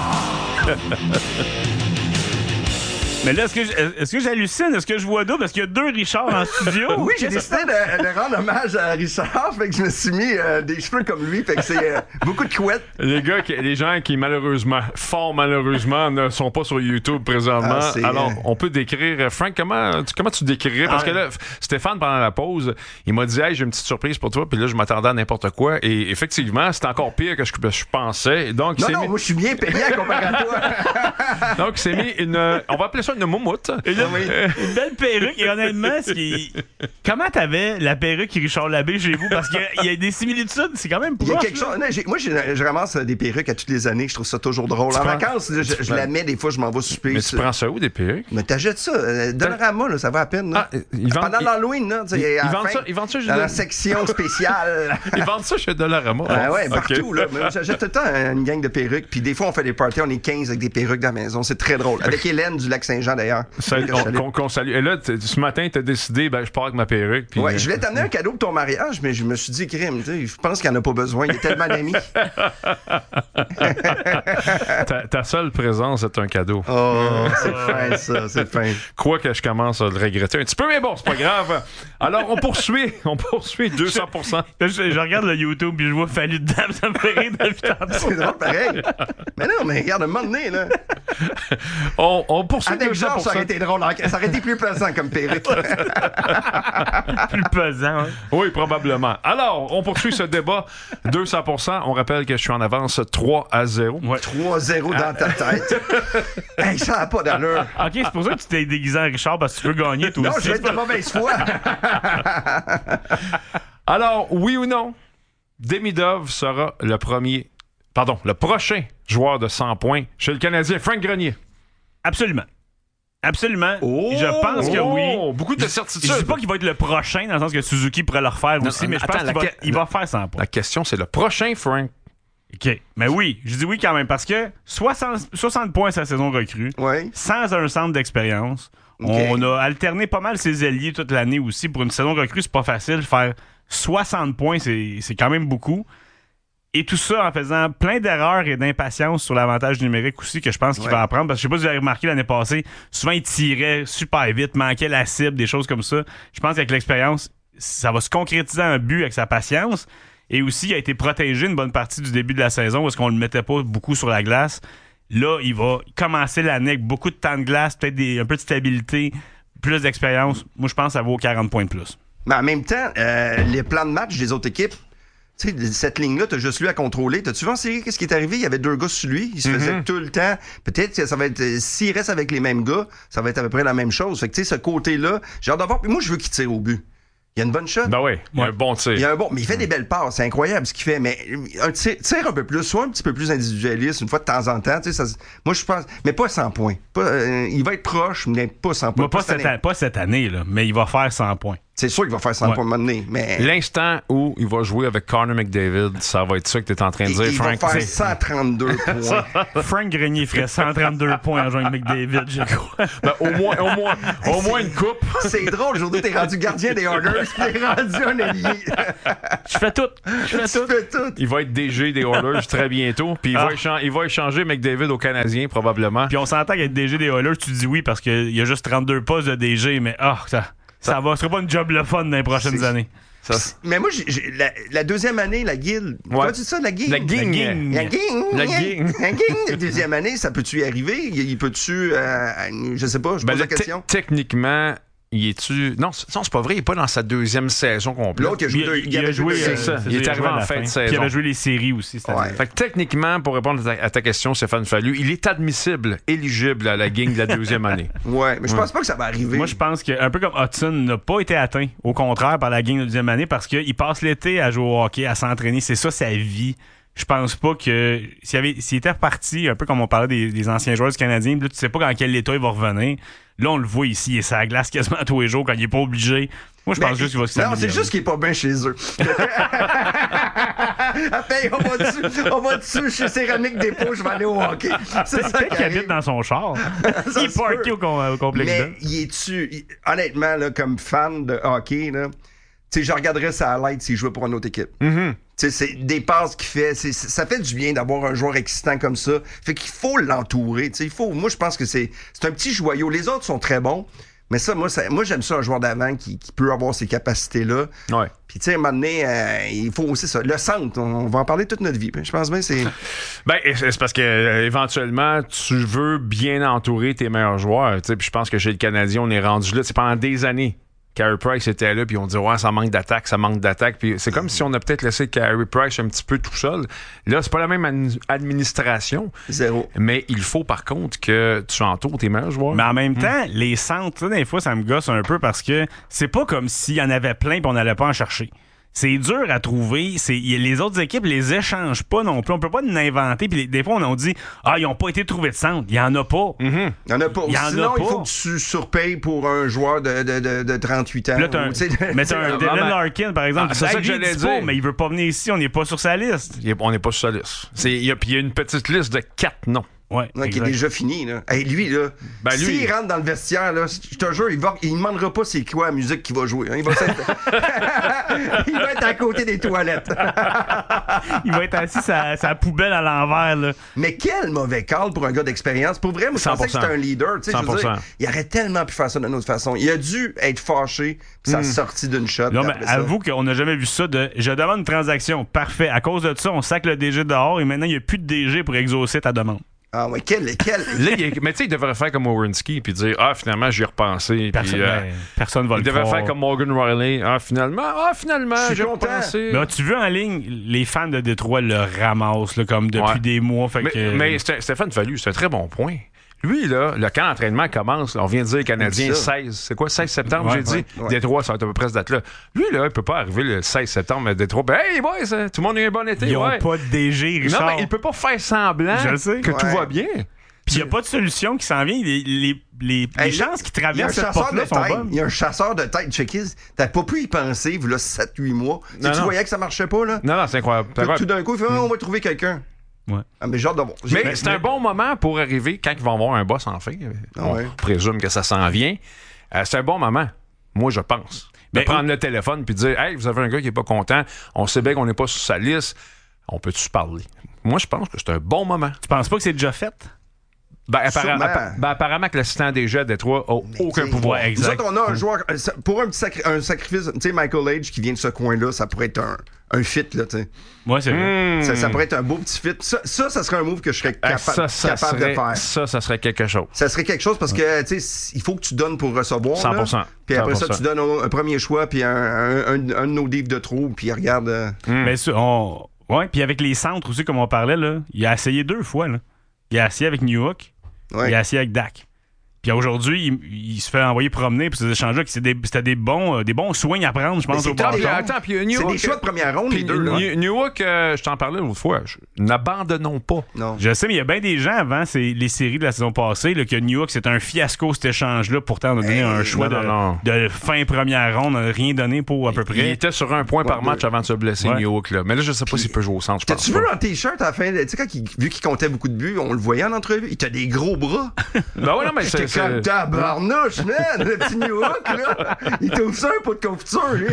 Mais là, est-ce que, je- est-ce que j'hallucine? Est-ce que je vois double? Est-ce qu'il y a deux Richard en studio? Oui, j'ai décidé de, de rendre hommage à Richard, fait que je me suis mis euh, des cheveux comme lui, fait que c'est euh, beaucoup de couettes. Les gars, qui- les gens qui malheureusement, fort malheureusement, ne sont pas sur YouTube présentement. Ah, c'est, Alors, euh, on peut décrire. euh, Frank, comment tu, comment tu décrirais? Parce Ah, que là, F- Stéphane, pendant la pause, il m'a dit, hey, j'ai une petite surprise pour toi. Puis là, je m'attendais à n'importe quoi. Et effectivement, c'est encore pire que je, que je pensais. Donc, il Non, s'est non, mis, moi, je suis bien payé comparé à toi. donc, il s'est mis une. euh, On va appeler ça une moumoute. Et là, Oui. une belle perruque. Et honnêtement, ce qui... comment t'avais la perruque Richard Labbé chez vous? Parce qu'il y a des similitudes, c'est quand même Il y a proche, quelque là. chose. Non, j'ai- moi, j'ai- je ramasse euh, des perruques à toutes les années. Je trouve ça toujours drôle. En prends- vacances, là, je, je la mets des fois, je m'en vais souper. Mais tu sur- prends ça où, des perruques? Mais t'achètes ça. Euh, Dollarama, là, ça va à peine. Là. Ah, ils vendent- Pendant ils- l'Halloween, là, tu sais, ils- à la ils vendent fin, ça- ils vendent ça, je dans dis- la section spéciale. Ils vendent ça chez Dollarama. Ah ouais, OK. partout, là. Mais j'achète tout le temps une gang de perruques. Puis des fois, on fait des parties, on est quinze avec des perruques dans la maison. C'est très drôle. Avec Hélène du Lac-Saint-Jean, d'ailleurs. Salut, Que je on- salue. qu'on, qu'on salue. Et là, t- ce matin, t'as décidé, ben, je pars avec ma perruque. Puis, Ouais, euh, je voulais t'amener un cadeau pour ton mariage, mais je me suis dit, crime, tu sais, je pense qu'il n'y en a pas besoin. Il y a tellement d'amis. ta, ta seule présence est un cadeau. Oh, c'est fin, ça, c'est fin. Quoi que je commence à le regretter un petit peu, mais bon, c'est pas grave. Alors, on poursuit, on poursuit deux cents pour cent. Là, je, je regarde le YouTube puis je vois Fallu de Dame, ça me fait rire depuis tantôt. C'est drôle, pareil. Mais non, mais regarde, un moment donné, là. On, on poursuit Avec deux cents Georges, pour ça cent. aurait été drôle. hein. Ça aurait été plus pesant comme perruque. Plus pesant. Hein. Oui, probablement. Alors, on poursuit ce débat deux cents pour cent. On rappelle que je suis en avance trois à zéro. Ouais. trois zéro dans ta tête. Hey, ça n'a pas d'allure. Ok, c'est pour ça que tu t'es déguisé en Richard parce que tu veux gagner toi Non, aussi. je vais être de mauvaise foi. Alors, oui ou non, Demidov sera le premier, pardon, le prochain joueur de cent points chez le Canadien, Frank Grenier. Absolument. Absolument. Oh! je pense que oui. Oh, beaucoup de Je certitudes. dis pas qu'il va être le prochain, dans le sens que Suzuki pourrait le refaire Non, aussi, mais je attends, pense qu'il la va, que- il va faire cent points. La question, c'est le prochain, Frank. OK. Mais oui, je dis oui quand même, parce que soixante, soixante points sa saison recrue, Oui. sans un centre d'expérience. OK. On a alterné pas mal ses ailiers toute l'année aussi. Pour une saison recrue, c'est pas facile. Faire soixante points, c'est, c'est quand même beaucoup. Et tout ça en faisant plein d'erreurs et d'impatience sur l'avantage numérique aussi, que je pense qu'il Ouais. va apprendre. Parce que je sais pas si vous avez remarqué l'année passée, souvent il tirait super vite, manquait la cible, des choses comme ça. Je pense qu'avec l'expérience, ça va se concrétiser un but avec sa patience. Et aussi, il a été protégé une bonne partie du début de la saison parce qu'on le mettait pas beaucoup sur la glace. Là, il va commencer l'année avec beaucoup de temps de glace, peut-être des, un peu de stabilité, plus d'expérience. Moi, je pense que ça vaut quarante points de plus. Mais en même temps, euh, les plans de match des autres équipes Tu sais, cette ligne-là, t'as juste lui à contrôler. T'as-tu vu en série qu'est-ce qui est arrivé? Il y avait deux gars sur lui. Il se faisait Mm-hmm. tout le temps. Peut-être que ça va être... S'il reste avec les mêmes gars, ça va être à peu près la même chose. Fait que, tu sais, ce côté-là, j'ai hâte de voir. Puis moi, je veux qu'il tire au but. Il y a une bonne shot. Ben oui, il y a Ouais. un bon tir. Il y a un bon... Mais il fait des belles passes. C'est incroyable ce qu'il fait. Mais un tir, tire un peu plus, soit un petit peu plus individualiste, une fois de temps en temps. Tu sais, ça, moi, je pense... Mais pas cent points. Pas, euh, il va être proche, mais pas cent points. Moi, pas, cette, année. an- pas cette année, là, mais il va faire cent points. C'est sûr qu'il va faire cent Ouais. points à un moment donné. Mais... L'instant où il va jouer avec Connor McDavid, ça va être ça que tu es en train de Il, dire, il va Frank. faire C'est- cent trente-deux points. Frank Grenier ferait cent trente-deux points en jouant avec McDavid, je crois. Ben, au moins, au moins, au moins une coupe. C'est drôle, aujourd'hui, t'es rendu gardien des Oilers, puis t'es rendu un allié. Je fais tout. Je fais Tu tout. fais tout. Il va être D G des Oilers très bientôt. Puis il, Ah. va échan- il va échanger McDavid au Canadien, probablement. Puis on s'entend qu'être D G des Oilers, tu dis oui parce qu'il y a juste trente-deux postes de D G, mais ah, ça, ça va. Ce sera pas une job le fun dans les prochaines C'est- années. Ça, Mais moi, j'ai, j'ai- la, la deuxième année, la guilde. Comment tu dis ça, la guilde? La guigne. La guigne. La guigne. La guigne. La deuxième année, ça peut-tu y arriver? Il, il peut-tu. Euh, je sais pas, je Ben, pose là, la question. te- techniquement, il est-tu. Non, c'est, non, c'est pas vrai, il est pas dans sa deuxième saison complète. L'autre, il a joué. Il, deux- il a joué. c'est euh, ça. c'est Il est a arrivé joué à en la fin de Puis saison. il avait joué les séries aussi cette Ouais. année. Fait que techniquement, pour répondre à ta, à ta question, Stéphane Fallu, il est admissible, éligible à la gang de la deuxième année. Ouais, mais je pense pas que ça va arriver. Moi, je pense que un peu comme Hudson n'a pas été atteint, au contraire, par la game de deuxième année, parce qu'il passe l'été à jouer au hockey, à s'entraîner. C'est ça sa vie. Je pense pas que s'il, avait, s'il était reparti, un peu comme on parlait des, des anciens joueurs du Canadien, là, tu sais pas dans quel état il va revenir. Là, on le voit ici, il est sur la glace quasiment tous les jours quand il est pas obligé. Moi, je Mais- pense juste qu'il va se Non, c'est juste qu'il est pas bien chez eux. Après, on va dessus, on va dessus chez Céramique Dépôt, je vais aller au hockey. C'est ça Peut-être qui qu'il arrive. habite dans son char. Ça il est se parké peut. au, com- au complexe Mais Bell. il est-tu. il- Honnêtement, là, comme fan de hockey, là, tu sais, je regarderais ça à l'aide s'il jouait pour une autre équipe. Mm-hmm. Tu sais, c'est des passes qu'il fait. c'est- c'est- ça fait du bien d'avoir un joueur excitant comme ça. Fait qu'il faut l'entourer. Tu sais, il faut. Moi, je pense que c'est, c'est un petit joyau. Les autres sont très bons. Mais ça, moi, ça, moi j'aime ça, un joueur d'avant qui, qui peut avoir ces capacités-là. Ouais. Puis, tu sais, à un moment donné, euh, il faut aussi ça. Le centre, on, on va en parler toute notre vie. Je pense bien que c'est. Ben, c'est parce que euh, éventuellement, tu veux bien entourer tes meilleurs joueurs. tu sais, Puis je pense que chez le Canadien, on est rendu là. C'est pendant des années. Carey Price était là, puis on dit ouais, ça manque d'attaque, ça manque d'attaque. Puis c'est comme si on a peut-être laissé Carey Price un petit peu tout seul. Là, c'est pas la même ad- administration, Zéro. mais il faut par contre que tu entoures tes meilleurs joueurs. Mais en même temps, les centres, tu sais, des fois, ça me gosse un peu parce que c'est pas comme s'il y en avait plein et on n'allait pas en chercher. C'est dur à trouver. C'est, y- les autres équipes les échangent pas non plus. On peut pas en inventer. Puis les- des fois, on, on dit ah, ils ont pas été trouvés de centre. Il y en a pas. Mm-hmm. Il y en a pas. Il y en a Sinon, il pas. faut que tu surpayes pour un joueur de, de, de, de trente-huit ans. Puis là, t'as un, ou, tu sais, mais t'as un Ah, Dylan mais- Larkin, par exemple. Ah, c'est Hey, ça que lui, j'allais il dit pas, dire. mais il veut pas venir ici. On n'est pas sur sa liste. Il est- on n'est pas sur sa liste. C'est- Il y, a- puis il y a une petite liste de quatre noms. Ouais, Non, qui est exact. déjà fini, là. Hey, lui, là, Ben, lui- s'il rentre dans le vestiaire, là, je te jure, il va, il demandera pas c'est quoi la musique qu'il va jouer. hein. Il va s'être- il va être à côté des toilettes. Il va être assis sa, sa poubelle à l'envers. Là. Mais quel mauvais call pour un gars d'expérience. Pour vrai, moi, je pensais que cent pour cent. c'était un leader. Tu sais, je veux dire, cent pour cent. il aurait tellement pu faire ça d'une autre façon. Il a dû être fâché, puis ça a sorti d'une shot. Non, puis mais après ça- avoue qu'on n'a jamais vu ça de je demande une transaction. Parfait. À cause de ça, on sac le D G dehors et maintenant, il n'y a plus de D G pour exaucer ta demande. Ah, ouais, quel. quel... Là, il est- mais tu sais, il devrait faire comme Werenski puis dire ah, finalement, j'y ai repensé. Personne, Puis, euh, ben, personne va il le devrait croire. faire comme Morgan Riley. Ah, finalement, ah, finalement, Je suis j'ai content. repensé. Mais as-tu vu en ligne, les fans de Détroit le ramassent là, comme depuis Ouais. des mois. Fait Mais, que, mais Sté- Stéphane Fallu, c'est un très bon point. Lui, là, le camp d'entraînement commence. On vient de dire Canadien C'est ça. seize. C'est quoi, seize septembre, Ouais, j'ai dit? ouais, ouais. Détroit, ça va être à peu près cette date-là. Lui, là, il peut pas arriver le seize septembre à Détroit. Ben, hey, boys, hein, tout le monde a eu un bon été. ils ont ouais. pas de D G, Richard. Non, mais il peut pas faire semblant Je le sais. que tout Ouais. va bien. Puis il n'y a pas de solution qui s'en vient. Les, les, les, les Hey, chances qu'ils il y a un traversent cette chasseur porte-là de sont tête. bonnes. Il y a un chasseur de tête, Checkis. T'as pas pu y penser, là, sept huit mois. Tu sais, Non, tu non. voyais que ça marchait pas, là. Non, non, c'est incroyable. C'est Tout, incroyable. tout d'un coup, il fait, ah, on va trouver quelqu'un. Ouais. Ah, mais j'ai hâte de voir. J'ai- Mais c'est un bon moment pour arriver quand ils vont avoir un boss enfin. Ah On ouais. présume que ça s'en vient. Euh, c'est un bon moment. Moi, je pense. De Ben, prendre le téléphone puis de dire hey, vous avez un gars qui est pas content, on sait bien qu'on n'est pas sur sa liste, on peut-tu se parler? Moi, je pense que c'est un bon moment. Tu penses pas que c'est déjà fait? Ben, appara- Sûrement. appa- ben, apparemment que l'assistant des jets à Détroit a aucun t'sais, pouvoir. Ouais, exact. Nous autres, on a un joueur. euh, ça- Pour un petit sacri- un sacrifice, tu sais, Michael Age qui vient de ce coin-là, ça pourrait être un, un fit, là, tu sais. Moi, c'est vrai. Mmh. Ça, ça pourrait être un beau petit fit. Ça, ça, ça serait un move que je serais capa- Ah, ça, ça capable serait, de faire. Ça, ça serait quelque chose. Ça serait quelque chose parce que, tu sais, il faut que tu donnes pour recevoir. cent pour cent. Là. Puis après cent pour cent. ça, tu donnes un, un premier choix, puis un, un, un, un de nos livres de trop, puis regarde. Euh... Mm. Mais ça, on... Ouais, puis avec les centres aussi, comme on parlait, là, il a essayé deux fois. Là. Il a essayé avec Newhook, Ouais. il a essayé avec Dak. Puis aujourd'hui, il, il se fait envoyer promener pour ces échanges-là, que c'était des, c'était des bons, euh, des bons swings à prendre, je pense, c'est au top, bâton. là. Attends, puis C'est Newhook, des choix de première ronde, puis les deux. Là. New- Newhook, euh, je t'en parlais l'autre fois. Je- N'abandonnons pas. Non. Je sais, mais il y a bien des gens avant c'est les séries de la saison passée là, que Newhook, c'était un fiasco cet échange-là. Pourtant, on a donné Hey, un choix non, de, non, non. de fin première ronde, on n'a rien donné pour à peu Il près. était sur un point par Ouais, match avant de se blesser, Ouais. Newhook. Là. Mais là, je sais pas s'il peut jouer au centre. Je pense T'as-tu vu pas. en t-shirt à la fin? Tu sais, quand il, vu qu'il comptait beaucoup de buts, on le voyait en entrevue. Il t'a des gros bras. Ben ouais, non, mais c'est. J'étais comme c'est- tabarnouche, man! Le petit New Hook, là! Il t'ouvre ça un pot de confiture, lui!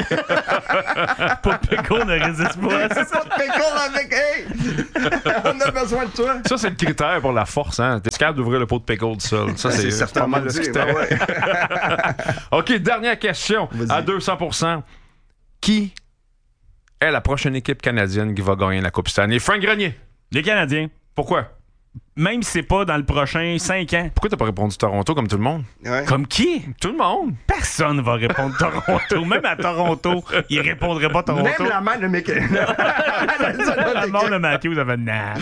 Pas de Pico ne résiste pas. C'est ça, de pécole avec. Hey! On a besoin de toi! Ça, c'est le critère pour la force. Hein? T'es capable d'ouvrir le pot de pickle seul. Ça, c'est, c'est pas mal le dit, critère. ben ouais. OK, dernière question. Vas-y. À deux cents pour cent. Qui est la prochaine équipe canadienne qui va gagner la Coupe cette année? Frank Grenier. Les Canadiens, Pourquoi? même si c'est pas dans le prochain cinq ans. Pourquoi t'as pas répondu Toronto comme tout le monde? Ouais. Comme qui? Tout le monde. Personne va répondre Toronto. Même à Toronto, il répondrait pas Toronto. Même la main de Mickey. La mort de Matthews, ça fait nah.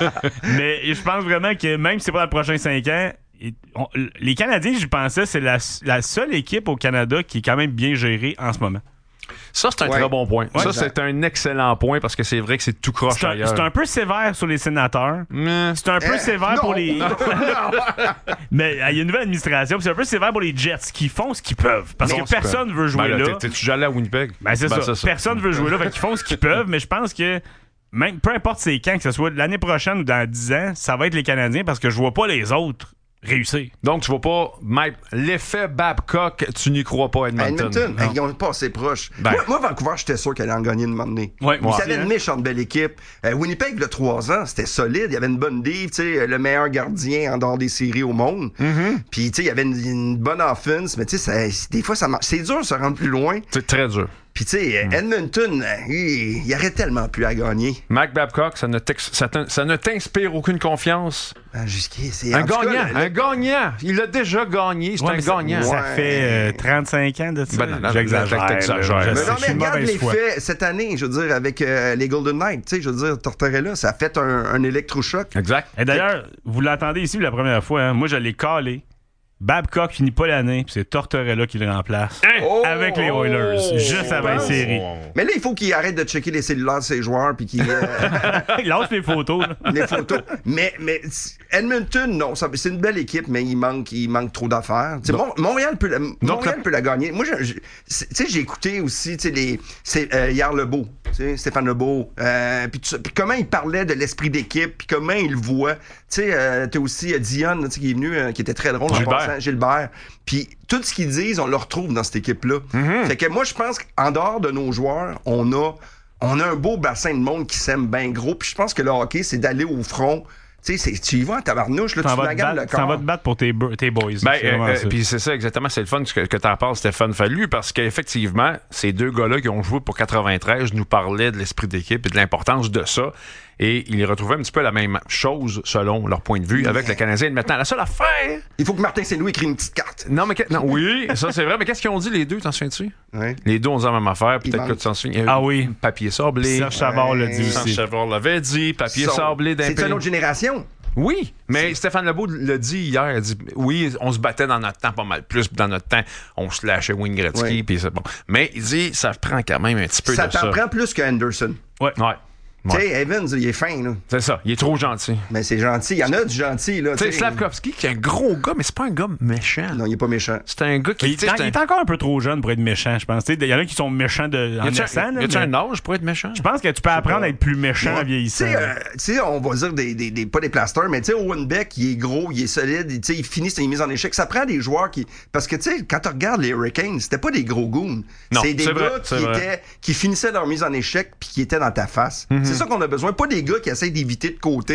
Mais je pense vraiment que même si c'est pas dans le prochain cinq ans, et on- les Canadiens, je pensais, c'est la, la seule équipe au Canada qui est quand même bien gérée en ce moment. Ça, c'est un Ouais. très bon point. Ouais, ça, exact. c'est un excellent point parce que c'est vrai que c'est tout croche C'est un, ailleurs. c'est un peu sévère sur les sénateurs. Mais- C'est un peu Eh, sévère non, pour les. non, non. Mais euh, il y a une nouvelle administration, puis c'est un peu sévère pour les Jets qui font ce qu'ils peuvent. Parce Bon, que c'est personne veut Ben jouer là, là. t'es- T'es-tu allé à Winnipeg? Ben, c'est Ben, ça. Personne veut jouer là. Fait qu'ils font ce qu'ils peuvent, mais je pense que même peu importe c'est quand, que ce soit l'année prochaine ou dans dix ans, ça va être les Canadiens parce que je vois pas les autres réussir. Donc, tu vas pas mettre l'effet Babcock, tu n'y crois pas, Edmonton. Edmonton, hey, ils ont pas assez proche. Ben. Moi, moi, Vancouver, j'étais sûr qu'elle allait en gagner une moment donné. Ouais, moi Ils aussi, avaient hein. une méchante belle équipe. Euh, Winnipeg, il y a trois ans, c'était solide. Il y avait une bonne div, tu sais, le meilleur gardien en dehors des séries au monde. Mm-hmm. Puis, tu sais, il y avait une, une bonne offense, mais tu sais, ça- des fois, ça marche. C'est dur de se rendre plus loin. C'est très dur. Puis, tu sais, Mm. Edmonton, euh, il il y aurait tellement plus à gagner. Mac Babcock, ça ne, t'ex- ça t'in- ça ne t'inspire aucune confiance. Ah, jusqu'à, c'est, Un en tout cas, gagnant, le- le- un gagnant. Il a déjà gagné, c'est Ouais, un mais ça- gagnant. Ça, Ouais. fait euh, trente-cinq ans de ça. Ben non, non, J'exagère. t'exagères. là. Je Mais sais, non, je mais suis une regarde mauvaise les foi. faits cette année, je veux dire, avec euh, les Golden Knights, tu sais, je veux dire, Tortorella, ça a fait un, un électrochoc. Exact. Et d'ailleurs, vous l'entendez ici la première fois, hein, moi je l'ai calé. Babcock finit pas l'année, puis c'est Tortorella qui le remplace. Oh! Avec les Oilers, juste avant la série. Mais là, il faut qu'il arrête de checker les cellulaires de ses joueurs puis qu'il euh, Il lâche les photos. là. les photos. Mais, mais Edmonton, non, ça- c'est une belle équipe, mais il manque, il manque trop d'affaires. Tu sais, Mon- Montréal peut la, Montréal la- peut la gagner. Moi, je- je- c'est- tu sais, j'ai écouté aussi, tu sais, les, c'est euh, hier Lebeau, tu sais, Stéphane Lebeau, euh, puis tout ça, puis comment il parlait de l'esprit d'équipe, puis comment il le voit. Tu sais, euh, t'as aussi euh, Dion, tu sais, qui est venu, euh, qui était très drôle en Gilbert. passant, Gilbert. Puis tout ce qu'ils disent, on le retrouve dans cette équipe-là. Mm-hmm. Fait que moi, je pense qu'en dehors de nos joueurs, on a, on a un beau bassin de monde qui s'aime bien gros. Puis je pense que le hockey, c'est d'aller au front. Tu sais, c'est- tu y vas en tabarnouche, là, tu T'en vas, te maganes le battre- t'en vas corps. te battre pour tes, bo- tes boys. Ben, C'est vraiment euh, ça. puis c'est ça exactement, c'est le fun que, que t'en parles, Stéphane Fallu, parce qu'effectivement, ces deux gars-là qui ont joué pour quatre-vingt-treize nous parlaient de l'esprit d'équipe et de l'importance de ça. Et ils retrouvaient un petit peu la même chose selon leur point de vue avec le Canadien. Maintenant, la seule affaire. Il faut que Martin Saint-Louis écrive une petite carte. Non, mais que- non, oui, ça c'est vrai, mais qu'est-ce qu'ils ont dit les deux, t'en souviens-tu? Ouais. Les deux ont dit la même affaire, Il peut-être que manque. tu t'en souviens. Ah oui. Papier sablé. Serge Savard l'a dit Serge aussi. Savard l'avait dit, papier Son- sablé d'un C'est pays. une autre génération. Oui, mais Stéphane Lebeau l'a dit hier. Il a dit oui, on se battait dans notre temps pas mal plus. Puis dans notre temps, on se lâchait Wayne Gretzky. Oui. Puis c'est bon. Mais il dit ça prend quand même un petit peu Ça de ça. t'en prend plus que Anderson. Ouais. Ouais. Tu Ouais. sais, Evans, il est fin, là. C'est ça. Il est trop gentil. Mais c'est gentil. Il y en a du gentil, là. Tu sais, tu sais. Slavkovski, qui est un gros gars, mais c'est pas un gars méchant. Non, il est pas méchant. C'est un gars qui. Il, tu sais, est- c'est il un- est encore un peu trop jeune pour être méchant, je pense. Tu sais, il y en a qui sont méchants de, en Y a-tu naissant. un, là, y a-tu mais un âge pour être méchant? Je pense que tu peux apprendre à être plus méchant en Ouais. vieillissant. Tu sais, euh, tu sais, on va dire des, des, des- pas des plasters, mais tu sais, Owen Beck, il est gros, il est solide, il, tu sais, il finit ses mises en échec. Ça prend des joueurs qui. Parce que, tu sais, quand tu regardes les Hurricanes, c'était pas des gros goons. Non, c'est des c'est gars vrai, qui, c'est vrai. étaient, qui finissaient leur mise en échec puis qui étaient dans ta face. C'est ça qu'on a besoin. Pas des gars qui essayent d'éviter de côté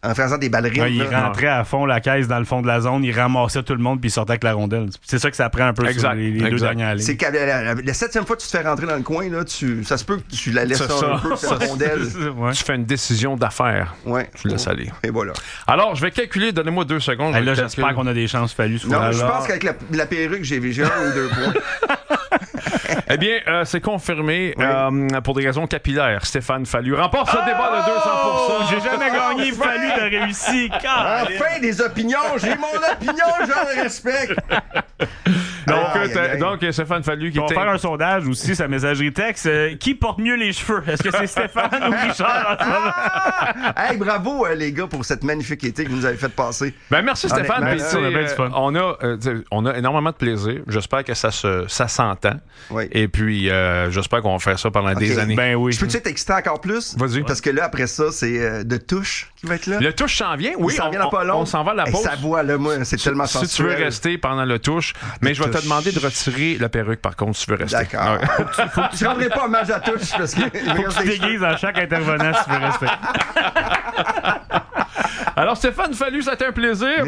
en faisant des ballerines. Ouais, il là. rentrait à fond la caisse dans le fond de la zone, il ramassait tout le monde puis il sortait avec la rondelle. C'est ça que ça prend un peu Exact, sur les, les deux exact. dernières lignes. C'est qu'à la, la- la septième fois que tu te fais rentrer dans le coin, là, tu, ça se peut que tu la laisses C'est un ça. peu, cette rondelle. Ouais. Tu fais une décision d'affaires. Ouais. Tu laisses aller. Et voilà. Alors, je vais calculer. Donnez-moi deux secondes. je Hey, vais là, le j'espère calculer. qu'on a des chances fallues sur Non, la- je pense qu'avec la, la perruque, j'ai j'ai un ou deux points. Eh bien, euh, c'est confirmé Oui. euh, pour des raisons capillaires. Stéphane Fallu remporte ce débat de deux cents pour cent. Oh, j'ai jamais gagné, il fallu de réussir. Enfin, des opinions! J'ai mon opinion, je le respecte! Donc, Aïe, euh, aïe, aïe. donc, Stéphane Fallu qui On va était... faire un sondage aussi, sa messagerie texte. Euh, qui porte mieux les cheveux? Est-ce que c'est Stéphane ou Richard en ce moment? Ah! Hey, bravo, euh, les gars, pour cette magnifique été que vous nous avez fait passer. Ben, merci Stéphane. Honnêtement, Puis, là, tu sais, on a bien du euh, fun. on, a, euh, tu sais, on a énormément de plaisir. J'espère que ça se, ça s'entend. Oui. Et puis, euh, j'espère qu'on va faire ça pendant des Ok. années. Ben oui. Je peux-tu t'exciter encore plus? Vas-y. Parce que là, après ça, c'est euh, de touche qui va être là. Le touche s'en vient, oui. Il s'en on, vient dans pas on- long. on s'en va à la Hey, pause. sa voix, là, moi, c'est tellement Si tu veux sensuel. rester pendant le touche, mais je vais te touche. demander de retirer la perruque, par contre, si tu veux rester. D'accord. Ouais. Je rendrai pas hommage à touche parce que. Faut que tu déguises à chaque intervenant si tu veux rester. Alors, Stéphane Fallu, ça a été un plaisir.